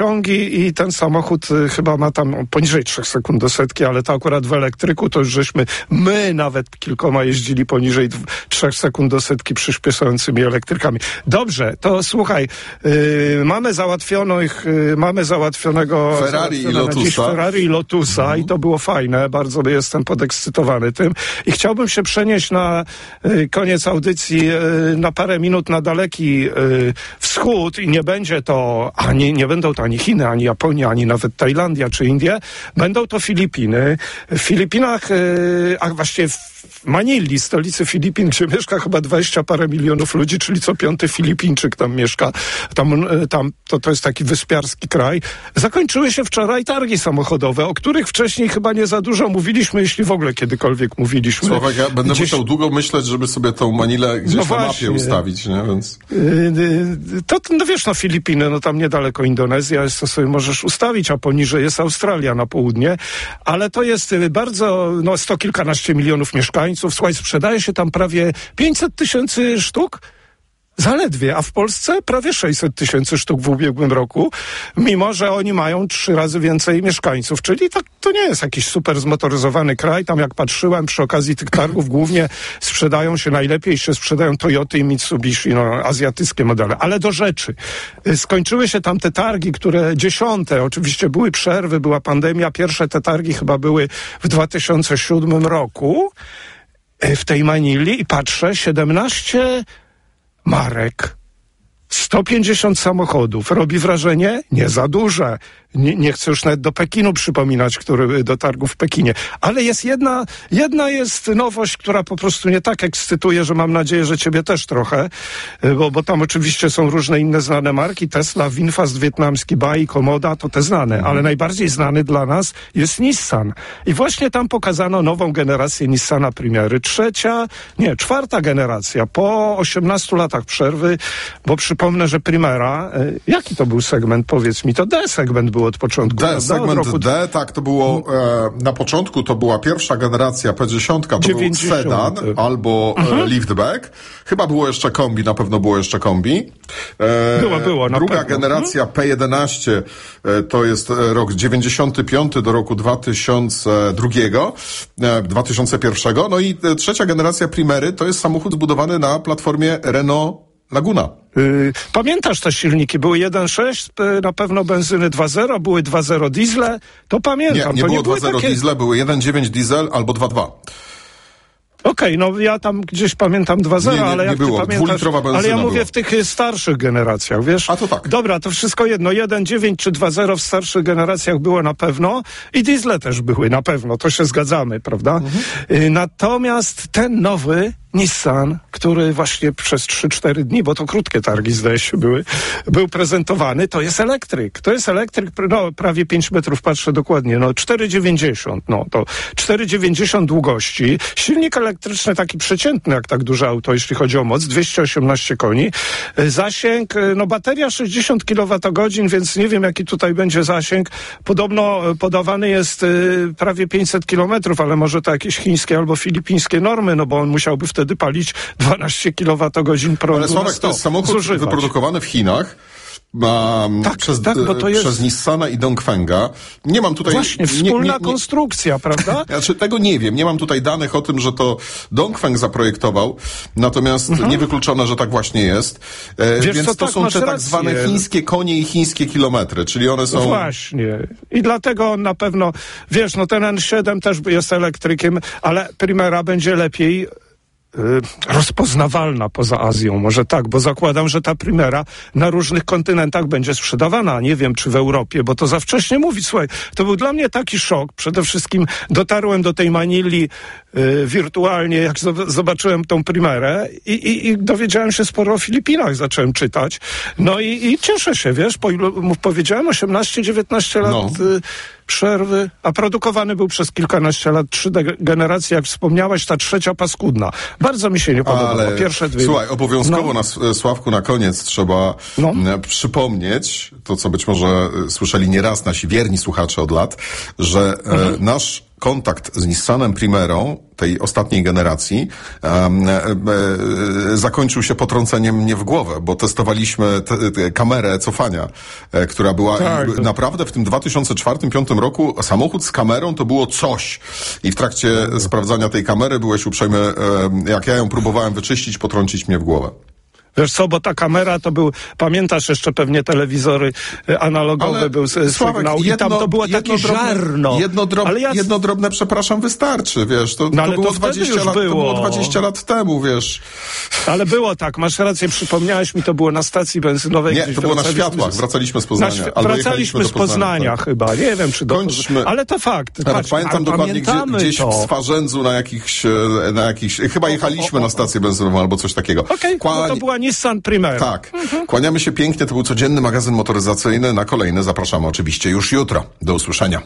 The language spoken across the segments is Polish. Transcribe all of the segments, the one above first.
i ten samochód chyba ma tam poniżej 3 sekund do setki, ale to akurat w elektryku to już żeśmy my nawet kilkoma jeździli poniżej 3 sekund do setki przyspieszającymi elektrykami. Dobrze, to słuchaj, mamy załatwionego Ferrari i Lotusa i to było fajne, bardzo jestem podekscytowany tym i chciałbym się przenieść na koniec audycji na parę minut na daleki wschód i nie będą to ani Chiny, ani Japonia, ani nawet Tajlandia czy Indie, będą to Filipiny. W Filipinach, a właściwie w Manili, stolicy Filipin, gdzie mieszka chyba 20 parę milionów ludzi, czyli co 5. Filipińczyk tam mieszka. To jest taki wyspiarski kraj. Zakończyły się wczoraj targi samochodowe, o których wcześniej chyba nie za dużo mówiliśmy, jeśli w ogóle kiedykolwiek mówiliśmy. Sławek, ja będę musiał długo myśleć, żeby sobie tą Manilę gdzieś na mapie ustawić, nie? Więc... Filipiny, tam niedaleko Indonezja jest, to sobie możesz ustawić, a poniżej jest Australia na południe, ale to jest bardzo, 100 kilkanaście milionów mieszkańców. Słuchaj, sprzedaje się tam prawie 500 000 sztuk. Zaledwie, a w Polsce prawie 600 000 sztuk w ubiegłym roku, mimo że oni mają 3 razy więcej mieszkańców, czyli to nie jest jakiś super zmotoryzowany kraj. Tam jak patrzyłem przy okazji tych targów, głównie najlepiej się sprzedają Toyoty i Mitsubishi, azjatyckie modele. Ale do rzeczy. Skończyły się tam te targi, które 10, oczywiście były przerwy, była pandemia, pierwsze te targi chyba były w 2007 roku w tej Manili i patrzę, 17 marek, 150 samochodów. Robi wrażenie? Nie za duże. Nie chcę już nawet do Pekinu przypominać, do targów w Pekinie. Ale jest jedna jest nowość, która po prostu mnie tak ekscytuje, że mam nadzieję, że ciebie też trochę, bo tam oczywiście są różne inne znane marki. Tesla, Winfast wietnamski, Bai, Komoda, to te znane. Ale najbardziej znany dla nas jest Nissan. I właśnie tam pokazano nową generację Nissana Primery. 4. generacja. Po 18 latach przerwy, bo przypomnę, że Primera, jaki to był segment, powiedz mi, to D-segment był od początku. Segment D, tak, to było na początku to była pierwsza generacja P10, to 90. był sedan albo liftback. Chyba było jeszcze kombi, na pewno było jeszcze kombi. Było, na druga pewno. generacja P11 to jest rok 95 do roku 2002, 2001. No i trzecia generacja Primery to jest samochód zbudowany na platformie Renault Laguna. Pamiętasz te silniki? Były 1.6, na pewno benzyny 2.0, były 2.0 diesle, to pamiętam. Nie było 2.0 diesle, były 1.9 diesel albo 2.2. Okej, ja tam gdzieś pamiętam 2.0, ale jak było. Ty pamiętasz, ale ja mówię była. w tych starszych generacjach, wiesz? A to tak. Dobra, to wszystko jedno, 1.9 czy 2.0 w starszych generacjach było na pewno i diesle też były na pewno, to się zgadzamy, prawda? Natomiast ten nowy Nissan, który właśnie przez 3-4 dni, bo to krótkie targi zdaje się był prezentowany, to jest elektryk. To jest elektryk, prawie 5 metrów, patrzę dokładnie, 4,90, to 4,90 długości. Silnik elektryczny taki przeciętny, jak tak duże auto, jeśli chodzi o moc, 218 koni. Zasięg, bateria 60 kWh, więc nie wiem, jaki tutaj będzie zasięg. Podobno podawany jest prawie 500 km, ale może to jakieś chińskie albo filipińskie normy, bo on musiałby wtedy palić 12 kWh prądu. Ale Sławek, to jest samochód wyprodukowany w Chinach. Przez Nissana i Dongfenga. Nie mam tutaj... Właśnie, wspólna konstrukcja, prawda? Znaczy, tego nie wiem. Nie mam tutaj danych o tym, że to Dongfeng zaprojektował, natomiast niewykluczone, że tak właśnie jest. Więc to są te tak zwane chińskie konie i chińskie kilometry, czyli one są... Właśnie. I dlatego on na pewno, ten N7 też jest elektrykiem, ale Primera będzie lepiej rozpoznawalna poza Azją, może tak, bo zakładam, że ta Primera na różnych kontynentach będzie sprzedawana, nie wiem, czy w Europie, bo to za wcześnie mówić. Słuchaj, to był dla mnie taki szok. Przede wszystkim dotarłem do tej Manili wirtualnie, jak zobaczyłem tą Primerę i dowiedziałem się sporo o Filipinach, zacząłem czytać. I cieszę się, wiesz, powiedziałem 18-19 lat przerwy, a produkowany był przez kilkanaście lat, 3 generacje, jak wspomniałeś, ta trzecia paskudna. Bardzo mi się nie podobało. Pierwsze 2. Słuchaj, obowiązkowo Sławku, na koniec trzeba przypomnieć to, co być może słyszeli nieraz nasi wierni słuchacze od lat, że nasz kontakt z Nissanem Primerą, tej ostatniej generacji, zakończył się potrąceniem mnie w głowę, bo testowaliśmy kamerę cofania, która była naprawdę w tym 2004-2005 roku samochód z kamerą to było coś. I w trakcie sprawdzania tej kamery byłeś uprzejmy, jak ja ją próbowałem wyczyścić, potrącić mnie w głowę. Wiesz co, bo ta kamera to był, pamiętasz jeszcze pewnie telewizory analogowe, był sygnał i tam to było takie ziarno. Jedno drobne, przepraszam, wystarczy, wiesz, to było 20 lat, to było 20 lat temu, wiesz. Ale było tak, masz rację, przypomniałeś mi, to było na stacji benzynowej. Nie, to było na Światłach, wracaliśmy z Poznania. Wracaliśmy z Poznania tak. Chyba, nie wiem czy Kończmy. Ale to fakt. Patrz, pamiętam dokładnie, gdzieś w Swarzędzu na jakichś, chyba jechaliśmy na stację benzynową albo coś takiego. Bo to była Nissan Primera. Tak. Kłaniamy się pięknie. To był codzienny magazyn motoryzacyjny. Na kolejny zapraszamy oczywiście już jutro. Do usłyszenia.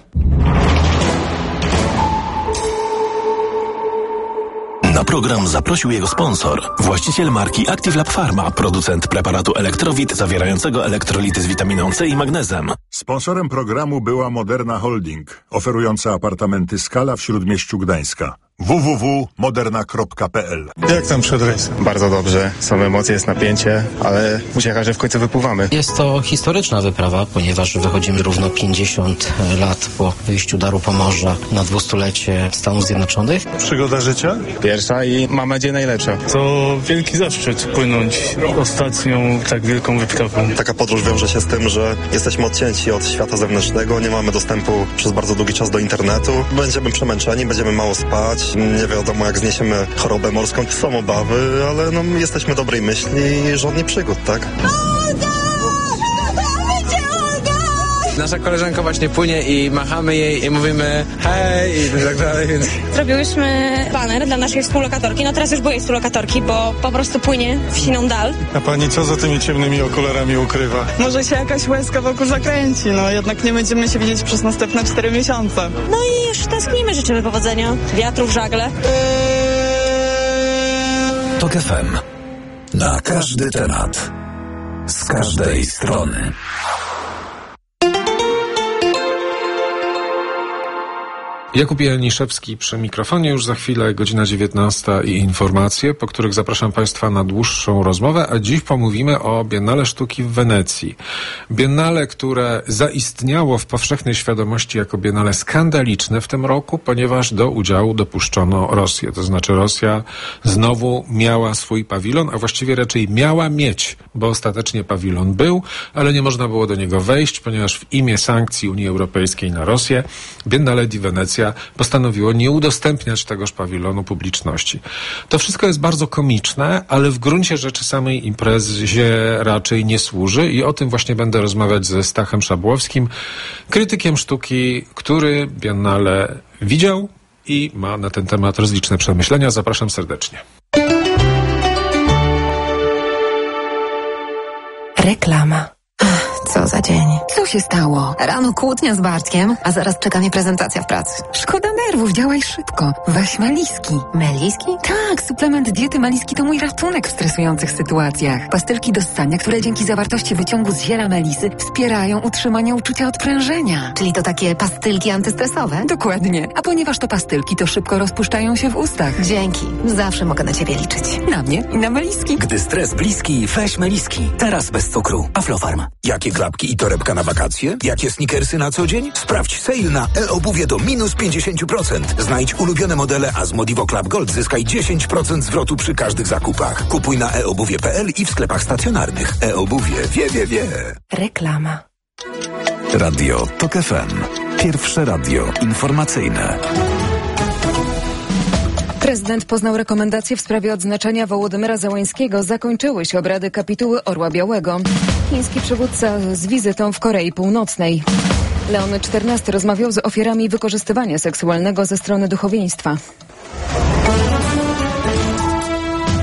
Na program zaprosił jego sponsor, właściciel marki Active Lab Pharma, producent preparatu Elektrowit zawierającego elektrolity z witaminą C i magnezem. Sponsorem programu była Moderna Holding, oferująca apartamenty Skala w Śródmieściu Gdańska. www.moderna.pl. Jak tam przed rejsem? Bardzo dobrze. Są emocje, jest napięcie, ale uciecha, że w końcu wypływamy. Jest to historyczna wyprawa, ponieważ wychodzimy równo 50 lat po wyjściu daru Pomorza na 200-lecie Stanów Zjednoczonych. Przygoda życia? Pierwsza i mam nadzieję najlepsza. To wielki zaszczyt płynąć ostatnią tak wielką wyprawą. Taka podróż wiąże się z tym, że jesteśmy odcięci od świata zewnętrznego, nie mamy dostępu przez bardzo długi czas do internetu. Będziemy przemęczeni, będziemy mało spać. Nie wiadomo, jak zniesiemy chorobę morską. Są obawy, ale jesteśmy dobrej myśli i żadnych przygód, tak? Nasza koleżanka właśnie płynie i machamy jej i mówimy hej i tak dalej, więc... Zrobiłyśmy baner dla naszej współlokatorki, teraz już byłej współlokatorki, bo po prostu płynie w siną dal. A pani co za tymi ciemnymi okularami ukrywa? Może się jakaś łezka wokół zakręci, jednak nie będziemy się widzieć przez następne 4 miesiące. No i już tęsknimy, życzymy powodzenia, wiatru w żagle. TOK FM. Na każdy temat. Z każdej strony. Jakub Janiszewski przy mikrofonie, już za chwilę godzina 19 i informacje, po których zapraszam Państwa na dłuższą rozmowę, a dziś pomówimy o Biennale Sztuki w Wenecji. Biennale, które zaistniało w powszechnej świadomości jako Biennale skandaliczne w tym roku, ponieważ do udziału dopuszczono Rosję. To znaczy Rosja znowu miała swój pawilon, a właściwie raczej miała mieć, bo ostatecznie pawilon był, ale nie można było do niego wejść, ponieważ w imię sankcji Unii Europejskiej na Rosję Biennale di Wenecja postanowiło nie udostępniać tegoż pawilonu publiczności. To wszystko jest bardzo komiczne, ale w gruncie rzeczy samej imprezie raczej nie służy i o tym właśnie będę rozmawiać ze Stachem Szabłowskim, krytykiem sztuki, który Biennale widział i ma na ten temat rozliczne przemyślenia. Zapraszam serdecznie. Reklama. Co za dzień. Co się stało? Rano kłótnia z Bartkiem, a zaraz czeka mnie prezentacja w pracy. Szkoda nerwów, działaj szybko. Weź Meliski. Meliski? Tak, suplement diety Meliski to mój ratunek w stresujących sytuacjach. Pastylki do ssania, które dzięki zawartości wyciągu z ziela melisy wspierają utrzymanie uczucia odprężenia. Czyli to takie pastylki antystresowe? Dokładnie. A ponieważ to pastylki, to szybko rozpuszczają się w ustach. Dzięki. Zawsze mogę na ciebie liczyć. Na mnie i na Meliski. Gdy stres bliski, weź Meliski. Teraz bez cukru. Aflofarm. Jakie klapki i torebka na wakacje? Jakie sneakersy na co dzień? Sprawdź sale na e-obuwie do minus 50%. Znajdź ulubione modele, a z Modivo Club Gold zyskaj 10% zwrotu przy każdych zakupach. Kupuj na eobuwie.pl i w sklepach stacjonarnych. E-obuwie wie. Reklama. Radio TOK FM. Pierwsze radio informacyjne. Prezydent poznał rekomendacje w sprawie odznaczenia Wołodymyra Zełańskiego. Zakończyły się obrady kapituły Orła Białego. Chiński przywódca z wizytą w Korei Północnej. Leon XIV rozmawiał z ofiarami wykorzystywania seksualnego ze strony duchowieństwa.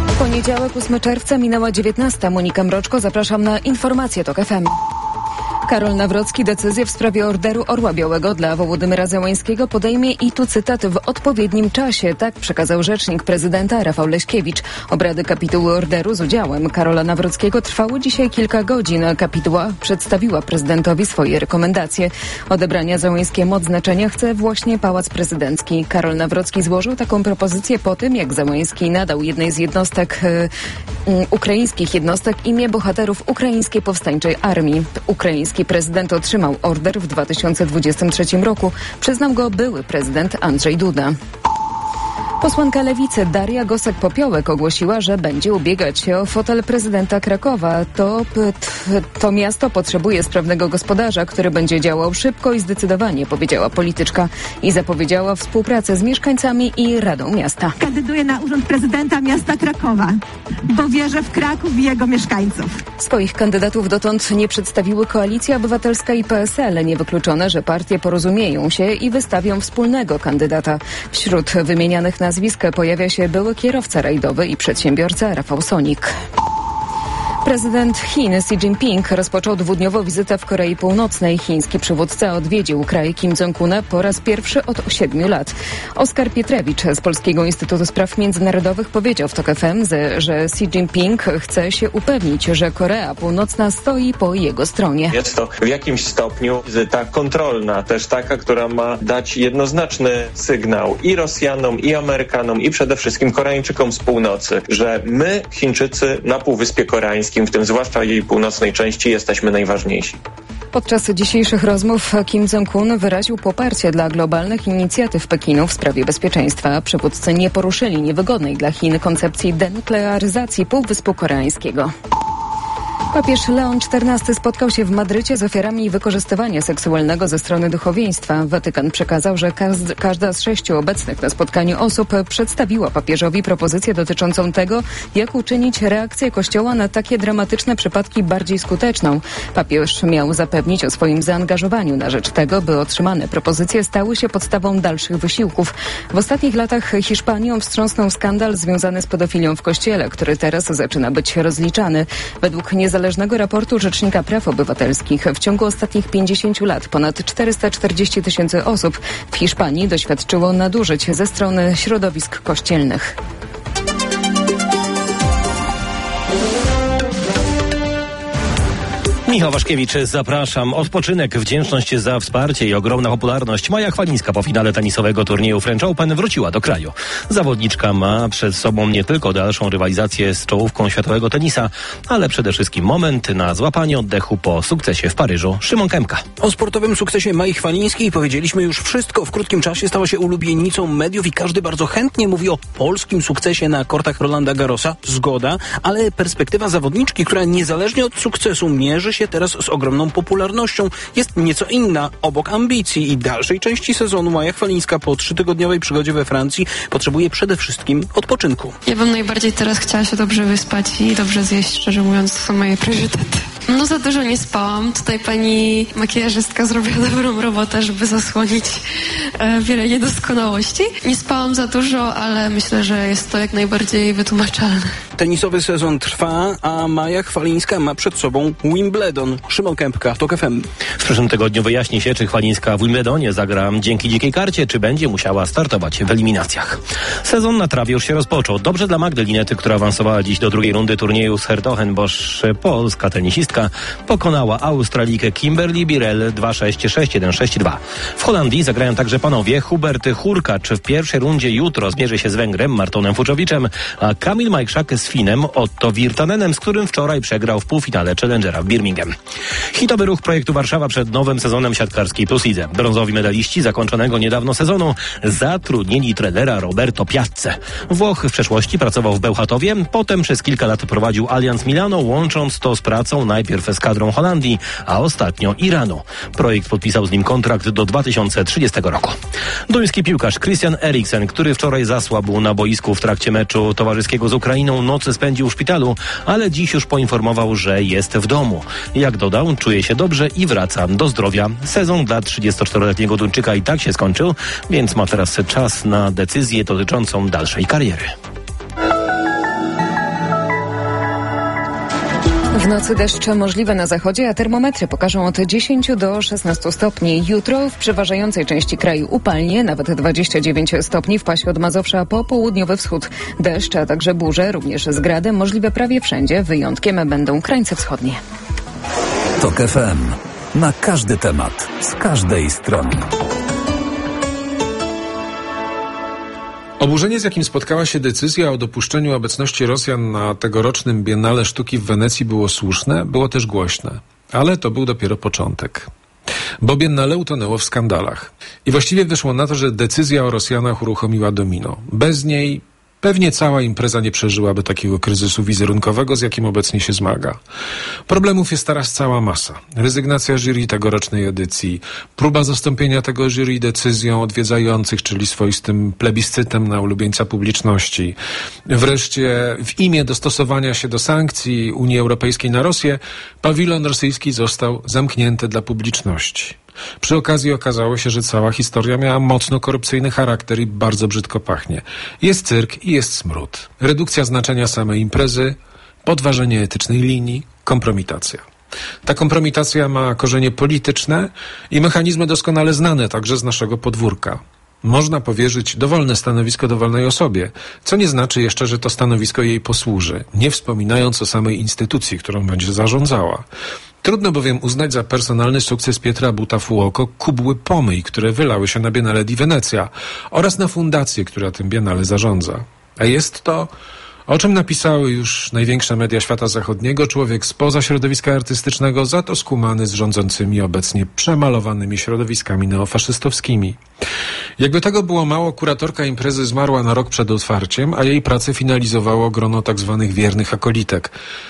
Poniedziałek, 8 czerwca, minęła 19. Monika Mroczko, zapraszam na informacje TOK FM. Karol Nawrocki decyzję w sprawie orderu Orła Białego dla Wołodymyra Zełańskiego podejmie i tu cytat w odpowiednim czasie. Tak przekazał rzecznik prezydenta Rafał Leśkiewicz. Obrady kapituły orderu z udziałem Karola Nawrockiego trwały dzisiaj kilka godzin. Kapituła przedstawiła prezydentowi swoje rekomendacje. Odebrania Zełańskiemu odznaczenia chce właśnie Pałac Prezydencki. Karol Nawrocki złożył taką propozycję po tym, jak Zełański nadał jednej z jednostek ukraińskich jednostek imię bohaterów Ukraińskiej Powstańczej Armii. Ukraiński prezydent otrzymał order w 2023 roku. Przyznał go były prezydent Andrzej Duda. Posłanka Lewicy Daria Gosek-Popiołek ogłosiła, że będzie ubiegać się o fotel prezydenta Krakowa. To miasto potrzebuje sprawnego gospodarza, który będzie działał szybko i zdecydowanie, powiedziała polityczka i zapowiedziała współpracę z mieszkańcami i Radą Miasta. Kandyduję na urząd prezydenta miasta Krakowa, bo wierzę w Kraków i jego mieszkańców. Swoich kandydatów dotąd nie przedstawiły Koalicja Obywatelska i PSL. Niewykluczone, że partie porozumieją się i wystawią wspólnego kandydata. Wśród wymienianych nazwisk pojawia się były kierowca rajdowy i przedsiębiorca Rafał Sonik. Prezydent Chin Xi Jinping rozpoczął dwudniową wizytę w Korei Północnej. Chiński przywódca odwiedził kraj Kim Jong-una po raz pierwszy od 7 lat. Oskar Pietrewicz z Polskiego Instytutu Spraw Międzynarodowych powiedział w TOK FM, że Xi Jinping chce się upewnić, że Korea Północna stoi po jego stronie. Jest to w jakimś stopniu wizyta kontrolna, też taka, która ma dać jednoznaczny sygnał i Rosjanom, i Amerykanom, i przede wszystkim Koreańczykom z północy, że my, Chińczycy na Półwyspie Koreańskim, w tym zwłaszcza jej północnej części, jesteśmy najważniejsi. Podczas dzisiejszych rozmów Kim Jong-un wyraził poparcie dla globalnych inicjatyw Pekinu w sprawie bezpieczeństwa. Przywódcy nie poruszyli niewygodnej dla Chin koncepcji denuklearyzacji Półwyspu Koreańskiego. Papież Leon XIV spotkał się w Madrycie z ofiarami wykorzystywania seksualnego ze strony duchowieństwa. Watykan przekazał, że każda z 6 obecnych na spotkaniu osób przedstawiła papieżowi propozycję dotyczącą tego, jak uczynić reakcję Kościoła na takie dramatyczne przypadki bardziej skuteczną. Papież miał zapewnić o swoim zaangażowaniu na rzecz tego, by otrzymane propozycje stały się podstawą dalszych wysiłków. W ostatnich latach Hiszpanią wstrząsnął skandal związany z pedofilią w Kościele, który teraz zaczyna być rozliczany. Według niezależnego raportu Rzecznika Praw Obywatelskich w ciągu ostatnich 50 lat ponad 440 000 osób w Hiszpanii doświadczyło nadużyć ze strony środowisk kościelnych. Michał Waszkiewicz, zapraszam. Odpoczynek, wdzięczność za wsparcie i ogromna popularność. Maja Chwalińska po finale tenisowego turnieju French Open wróciła do kraju. Zawodniczka ma przed sobą nie tylko dalszą rywalizację z czołówką światowego tenisa, ale przede wszystkim moment na złapanie oddechu po sukcesie w Paryżu. Szymon Kępka. O sportowym sukcesie Mai Chwalińskiej powiedzieliśmy już wszystko. W krótkim czasie stała się ulubienicą mediów i każdy bardzo chętnie mówi o polskim sukcesie na kortach Rolanda Garrosa. Zgoda, ale perspektywa zawodniczki, która niezależnie od sukcesu mierzy się teraz z ogromną popularnością, jest nieco inna. Obok ambicji i dalszej części sezonu Maja Chwalińska po 3-tygodniowej przygodzie we Francji potrzebuje przede wszystkim odpoczynku. Ja bym najbardziej teraz chciała się dobrze wyspać i dobrze zjeść, szczerze mówiąc, to są moje priorytety. No za dużo nie spałam. Tutaj pani makijażystka zrobiła dobrą robotę, żeby zasłonić wiele niedoskonałości. Nie spałam za dużo, ale myślę, że jest to jak najbardziej wytłumaczalne. Tenisowy sezon trwa, a Maja Chwalińska ma przed sobą Wimbledon. Szymon Kępka, TOK FM. W przyszłym tygodniu wyjaśni się, czy Chwalińska w Wimbledonie zagra dzięki dzikiej karcie, czy będzie musiała startować w eliminacjach. Sezon na trawie już się rozpoczął. Dobrze dla Magdy Linety, która awansowała dziś do drugiej rundy turnieju z Hertogenbosch. Polska tenisistka pokonała Australijkę Kimberly Birrell 2-6, 6-1, 6-2. W Holandii zagrają także panowie. Hubert Hurkacz w pierwszej rundzie jutro zmierzy się z Węgrem Martonem Fuczowiczem, a Kamil Majkrzak z Finem Otto Virtanenem, z którym wczoraj przegrał w półfinale Challengera w Birmingham. Hitowy ruch projektu Warszawa przed nowym sezonem siatkarskiej Plus Lidze. Brązowi medaliści zakończonego niedawno sezonu zatrudnili trenera Roberto Piazze. Włoch w przeszłości pracował w Bełchatowie, potem przez kilka lat prowadził Allianz Milano, łącząc to z pracą najpierw z kadrą Holandii, a ostatnio Iranu. Projekt podpisał z nim kontrakt do 2030 roku. Duński piłkarz Christian Eriksen, który wczoraj zasłabł na boisku w trakcie meczu towarzyskiego z Ukrainą, noc spędził w szpitalu, ale dziś już poinformował, że jest w domu. Jak dodał, czuje się dobrze i wraca do zdrowia. Sezon dla 34-letniego Duńczyka i tak się skończył, więc ma teraz czas na decyzję dotyczącą dalszej kariery. W nocy deszcze możliwe na zachodzie, a termometry pokażą od 10 do 16 stopni. Jutro w przeważającej części kraju upalnie, nawet 29 stopni w pasie od Mazowsza po południowy wschód. Deszcz, a także burze, również z gradem, możliwe prawie wszędzie. Wyjątkiem będą krańce wschodnie. TOK FM. Na każdy temat, z każdej strony. Oburzenie, z jakim spotkała się decyzja o dopuszczeniu obecności Rosjan na tegorocznym Biennale Sztuki w Wenecji, było słuszne, było też głośne. Ale to był dopiero początek. Bo Biennale utonęło w skandalach. I właściwie wyszło na to, że decyzja o Rosjanach uruchomiła domino. Bez niej pewnie cała impreza nie przeżyłaby takiego kryzysu wizerunkowego, z jakim obecnie się zmaga. Problemów jest teraz cała masa. Rezygnacja jury tegorocznej edycji, próba zastąpienia tego jury decyzją odwiedzających, czyli swoistym plebiscytem na ulubieńca publiczności. Wreszcie w imię dostosowania się do sankcji Unii Europejskiej na Rosję, pawilon rosyjski został zamknięty dla publiczności. Przy okazji okazało się, że cała historia miała mocno korupcyjny charakter i bardzo brzydko pachnie. Jest cyrk i jest smród. Redukcja znaczenia samej imprezy, podważenie etycznej linii, kompromitacja. Ta kompromitacja ma korzenie polityczne i mechanizmy doskonale znane także z naszego podwórka. Można powierzyć dowolne stanowisko dowolnej osobie, co nie znaczy jeszcze, że to stanowisko jej posłuży, nie wspominając o samej instytucji, którą będzie zarządzała. Trudno bowiem uznać za personalny sukces Pietra Buta Fuoco kubły pomyj, które wylały się na Biennale di Venezia oraz na fundację, która tym Biennale zarządza. A jest to, o czym napisały już największe media świata zachodniego, człowiek spoza środowiska artystycznego, za to skumany z rządzącymi obecnie przemalowanymi środowiskami neofaszystowskimi. Jakby tego było mało, kuratorka imprezy zmarła na rok przed otwarciem, a jej pracę finalizowało grono tak zwanych wiernych akolitek.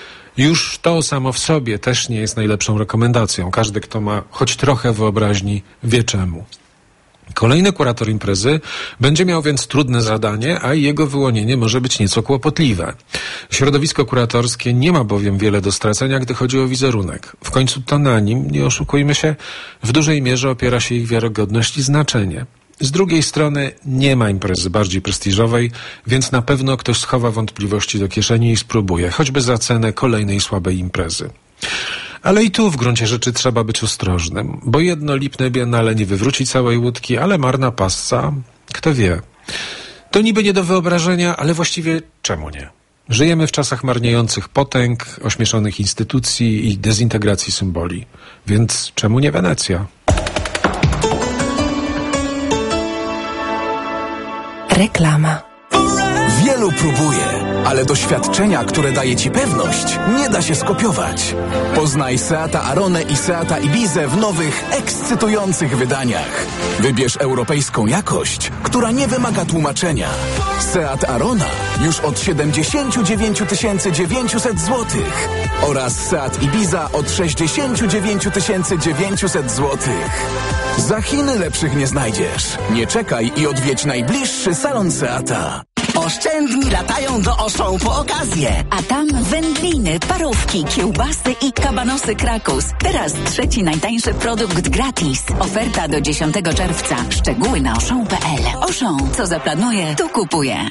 Już to samo w sobie też nie jest najlepszą rekomendacją. Każdy, kto ma choć trochę wyobraźni, wie czemu. Kolejny kurator imprezy będzie miał więc trudne zadanie, a jego wyłonienie może być nieco kłopotliwe. Środowisko kuratorskie nie ma bowiem wiele do stracenia, gdy chodzi o wizerunek. W końcu to na nim, nie oszukujmy się, w dużej mierze opiera się ich wiarygodność i znaczenie. Z drugiej strony nie ma imprezy bardziej prestiżowej, więc na pewno ktoś schowa wątpliwości do kieszeni i spróbuje, choćby za cenę kolejnej słabej imprezy. Ale i tu w gruncie rzeczy trzeba być ostrożnym, bo jednolipne Biennale nie wywróci całej łódki, ale marna passa, kto wie. To niby nie do wyobrażenia, ale właściwie czemu nie? Żyjemy w czasach marniejących potęg, ośmieszonych instytucji i dezintegracji symboli. Więc czemu nie Wenecja? Reklama. Wielu próbuje, ale doświadczenia, które daje Ci pewność, nie da się skopiować. Poznaj Seata Aronę i Seata Ibizę w nowych, ekscytujących wydaniach. Wybierz europejską jakość, która nie wymaga tłumaczenia. Seat Arona już od 79 900 zł oraz Seat Ibiza od 69 900 zł. Za Chiny lepszych nie znajdziesz. Nie czekaj i odwiedź najbliższy salon Seata. Oszczędni latają do Auchan po okazję. A tam wędliny, parówki, kiełbasy i kabanosy Krakus. Teraz trzeci najtańszy produkt gratis. Oferta do 10 czerwca. Szczegóły na Auchan.pl. Auchan, co zaplanuje, to kupuje.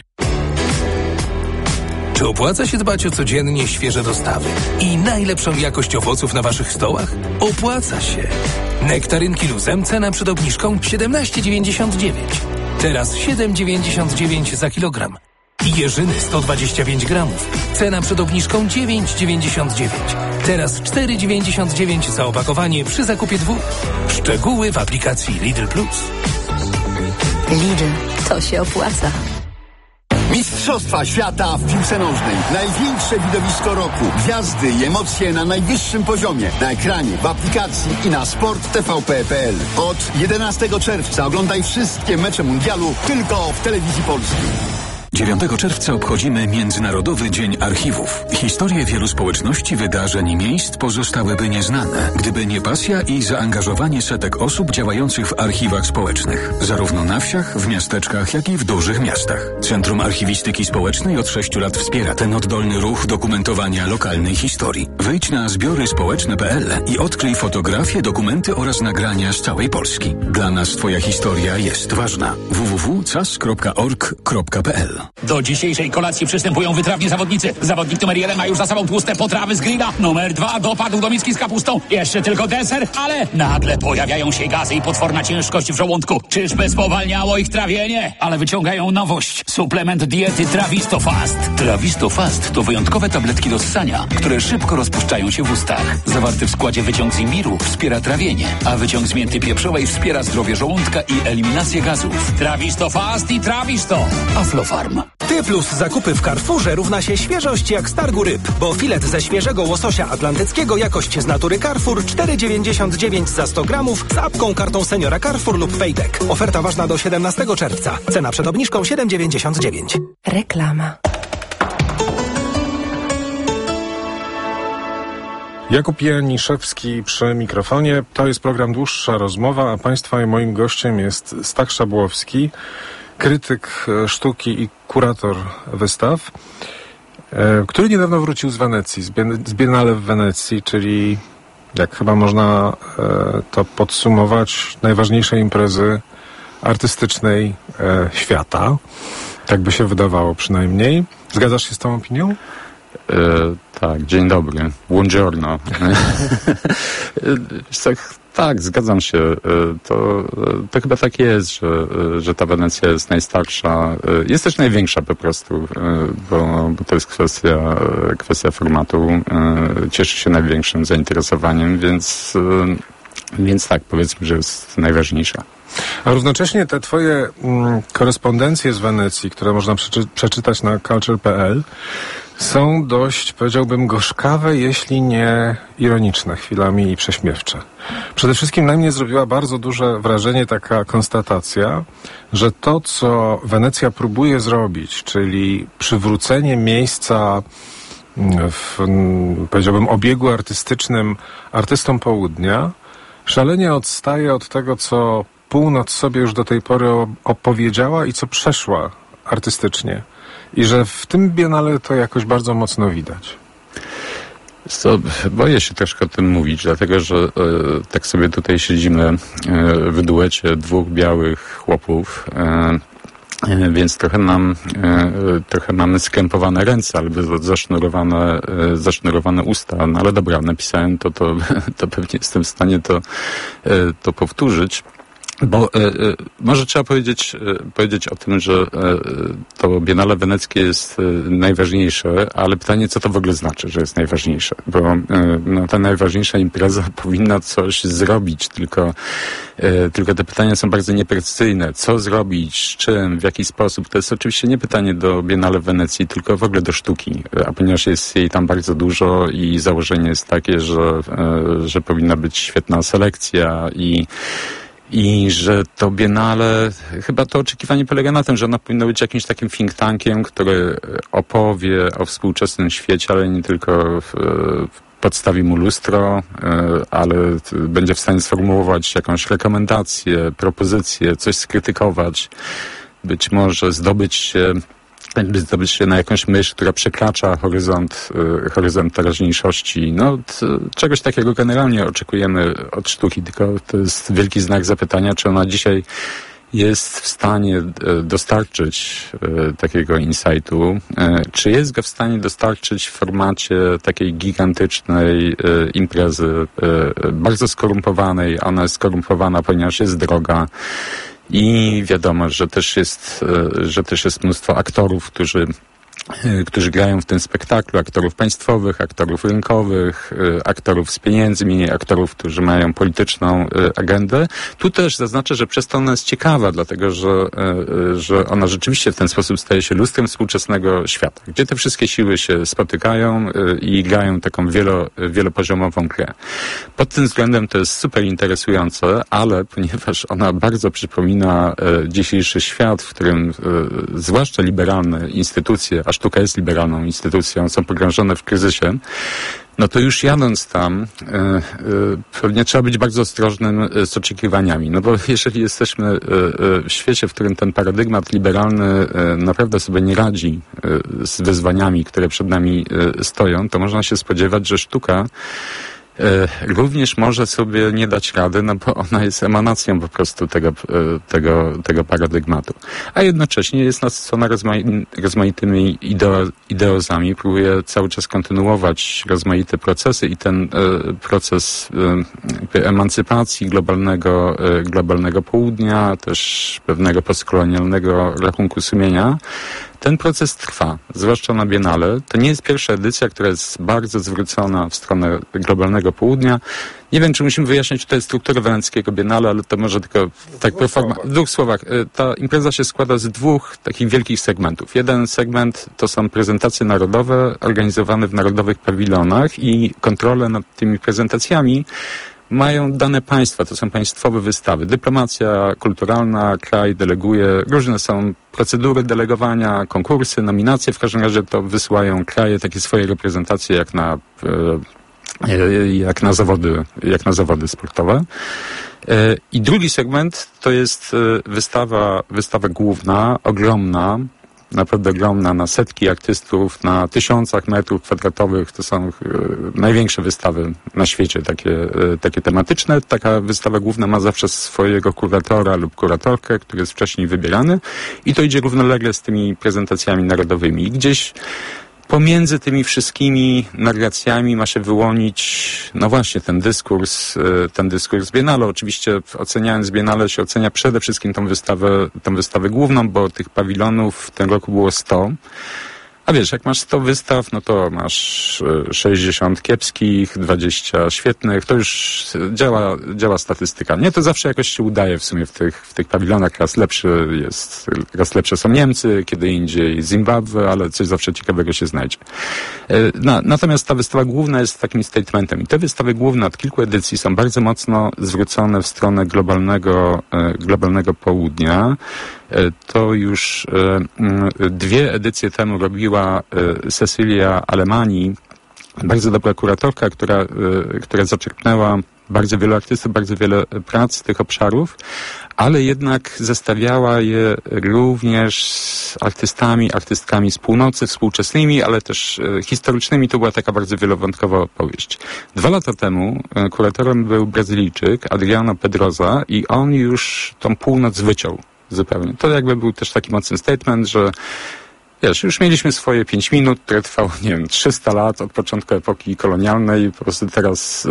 Czy opłaca się dbać o codziennie świeże dostawy i najlepszą jakość owoców na Waszych stołach? Opłaca się. Nektarynki Luzem, cena przed obniżką 17,99. Teraz 7,99 za kilogram. I jeżyny 125 gramów. Cena przed obniżką 9,99. Teraz 4,99 za opakowanie przy zakupie 2. Szczegóły w aplikacji Lidl Plus. Lidl, to się opłaca. Mistrzostwa świata w piłce nożnej. Największe widowisko roku. Gwiazdy i emocje na najwyższym poziomie. Na ekranie, w aplikacji i na sporttvp.pl. Od 11 czerwca oglądaj wszystkie mecze mundialu tylko w telewizji polskiej. 9 czerwca obchodzimy Międzynarodowy Dzień Archiwów. Historie wielu społeczności, wydarzeń i miejsc pozostałyby nieznane, gdyby nie pasja i zaangażowanie setek osób działających w archiwach społecznych. Zarówno na wsiach, w miasteczkach, jak i w dużych miastach. Centrum Archiwistyki Społecznej od 6 lat wspiera ten oddolny ruch dokumentowania lokalnej historii. Wejdź na zbioryspołeczne.pl i odkryj fotografie, dokumenty oraz nagrania z całej Polski. Dla nas Twoja historia jest ważna. www.cas.org.pl Do dzisiejszej kolacji przystępują wytrawni zawodnicy. Zawodnik numer 1 ma już za sobą tłuste potrawy z grilla. Numer 2 dopadł do miski z kapustą. Jeszcze tylko deser, ale nagle pojawiają się gazy i potworna ciężkość w żołądku. Czyżby spowalniało ich trawienie? Ale wyciągają nowość. Suplement diety Trawisto Fast. Trawisto Fast to wyjątkowe tabletki do ssania, które szybko rozpuszczają się w ustach. Zawarty w składzie wyciąg z imbiru wspiera trawienie, a wyciąg z mięty pieprzowej wspiera zdrowie żołądka i eliminację gazów. Trawisto Fast i Trawisto. Aflofarm. Ty plus zakupy w Carrefourze równa się świeżość jak z targu ryb, bo filet ze świeżego łososia atlantyckiego jakość z natury Carrefour 4,99 za 100 gramów z apką, kartą seniora Carrefour lub Payback. Oferta ważna do 17 czerwca. Cena przed obniżką 7,99. Reklama. Jakub Janiszewski przy mikrofonie. To jest program Dłuższa Rozmowa, a Państwa i moim gościem jest Stach Szabłowski, krytyk sztuki i kurator wystaw, który niedawno wrócił z Wenecji, z Biennale w Wenecji, czyli jak chyba można to podsumować, najważniejszej imprezy artystycznej świata. Tak by się wydawało przynajmniej. Zgadzasz się z tą opinią? Tak, dzień dobry. Buongiorno. Tak, zgadzam się. To chyba tak jest, że ta Wenecja jest najstarsza. Jest też największa po prostu, bo to jest kwestia formatu. Cieszy się największym zainteresowaniem, więc tak, powiedzmy, że jest najważniejsza. A równocześnie te twoje korespondencje z Wenecji, które można przeczytać na culture.pl, są dość, powiedziałbym, gorzkawe, jeśli nie ironiczne chwilami i prześmiewcze. Przede wszystkim na mnie zrobiła bardzo duże wrażenie taka konstatacja, że to, co Wenecja próbuje zrobić, czyli przywrócenie miejsca w, powiedziałbym, obiegu artystycznym artystom południa, szalenie odstaje od tego, co północ sobie już do tej pory opowiedziała i co przeszła artystycznie. I że w tym Biennale to jakoś bardzo mocno widać. Boję się troszkę o tym mówić, dlatego że tak sobie tutaj siedzimy w duecie dwóch białych chłopów, więc trochę mamy skrępowane ręce albo zasznurowane usta, no ale dobra, napisałem to pewnie jestem w stanie to powtórzyć. Bo może trzeba powiedzieć o tym, że to Biennale Weneckie jest najważniejsze, ale pytanie, co to w ogóle znaczy, że jest najważniejsze? Bo ta najważniejsza impreza powinna coś zrobić, tylko te pytania są bardzo nieprecyzyjne. Co zrobić, z czym, w jaki sposób? To jest oczywiście nie pytanie do Biennale w Wenecji, tylko w ogóle do sztuki. A ponieważ jest jej tam bardzo dużo i założenie jest takie, że powinna być świetna selekcja i że to Biennale, chyba to oczekiwanie polega na tym, że ona powinna być jakimś takim think tankiem, który opowie o współczesnym świecie, ale nie tylko podstawi mu lustro, ale będzie w stanie sformułować jakąś rekomendację, propozycję, coś skrytykować, być może zdobyć się na jakąś myśl, która przekracza horyzont teraźniejszości. No, czegoś takiego generalnie oczekujemy od sztuki, tylko to jest wielki znak zapytania, czy ona dzisiaj jest w stanie dostarczyć takiego insightu, czy jest go w stanie dostarczyć w formacie takiej gigantycznej imprezy, bardzo skorumpowanej. Ona jest skorumpowana, ponieważ jest droga. I wiadomo, że też jest mnóstwo aktorów, którzy grają w tym spektaklu, aktorów państwowych, aktorów rynkowych, aktorów z pieniędzmi, aktorów, którzy mają polityczną agendę. Tu też zaznaczę, że przez to ona jest ciekawa, dlatego że ona rzeczywiście w ten sposób staje się lustrem współczesnego świata, gdzie te wszystkie siły się spotykają i grają taką wielopoziomową grę. Pod tym względem to jest super interesujące, ale ponieważ ona bardzo przypomina dzisiejszy świat, w którym zwłaszcza liberalne instytucje, a sztuka jest liberalną instytucją, są pogrążone w kryzysie, no to już jadąc tam, pewnie trzeba być bardzo ostrożnym z oczekiwaniami. No bo jeżeli jesteśmy w świecie, w którym ten paradygmat liberalny naprawdę sobie nie radzi z wyzwaniami, które przed nami stoją, to można się spodziewać, że sztuka również może sobie nie dać rady, no bo ona jest emanacją po prostu tego paradygmatu. A jednocześnie jest nasycona rozmaitymi ideozami, próbuje cały czas kontynuować rozmaite procesy i ten proces emancypacji globalnego południa, też pewnego postkolonialnego rachunku sumienia, ten proces trwa, zwłaszcza na Biennale. To nie jest pierwsza edycja, która jest bardzo zwrócona w stronę globalnego południa. Nie wiem, czy musimy wyjaśnić tutaj strukturę weneckiego Biennale, ale to może tylko tak pro forma. W dwóch słowach. Ta impreza się składa z dwóch takich wielkich segmentów. Jeden segment to są prezentacje narodowe organizowane w narodowych pawilonach i kontrolę nad tymi prezentacjami mają dane państwa, to są państwowe wystawy. Dyplomacja kulturalna, kraj deleguje, różne są procedury delegowania, konkursy, nominacje, w każdym razie to wysyłają kraje takie swoje reprezentacje jak na zawody sportowe. I drugi segment to jest wystawa główna, ogromna, naprawdę ogromna, na setki artystów, na 1000 metrów kwadratowych. To są największe wystawy na świecie, takie tematyczne. Taka wystawa główna ma zawsze swojego kuratora lub kuratorkę, który jest wcześniej wybierany i to idzie równolegle z tymi prezentacjami narodowymi. I gdzieś pomiędzy tymi wszystkimi narracjami ma się wyłonić, no właśnie, ten dyskurs Biennale. Oczywiście oceniając Biennale się ocenia przede wszystkim tą wystawę główną, bo tych pawilonów w tym roku było 100. A wiesz, jak masz 100 wystaw, no to masz 60 kiepskich, 20 świetnych, to już działa statystyka. Nie, to zawsze jakoś się udaje w sumie w tych pawilonach. Raz lepsze są Niemcy, kiedy indziej Zimbabwe, ale coś zawsze ciekawego się znajdzie. Natomiast ta wystawa główna jest takim statementem. I te wystawy główne od kilku edycji są bardzo mocno zwrócone w stronę globalnego południa. To już 2 edycje temu robiła Cecilia Alemani, bardzo dobra kuratorka, która zaczerpnęła bardzo wielu artystów, bardzo wiele prac z tych obszarów, ale jednak zestawiała je również z artystkami z północy, współczesnymi, ale też historycznymi. To była taka bardzo wielowątkowa opowieść. 2 lata temu kuratorem był Brazylijczyk Adriano Pedrosa i on już tą północ wyciął zupełnie. To jakby był też taki mocny statement, że wiesz, już mieliśmy swoje 5 minut, które trwało, 300 lat od początku epoki kolonialnej. Po prostu teraz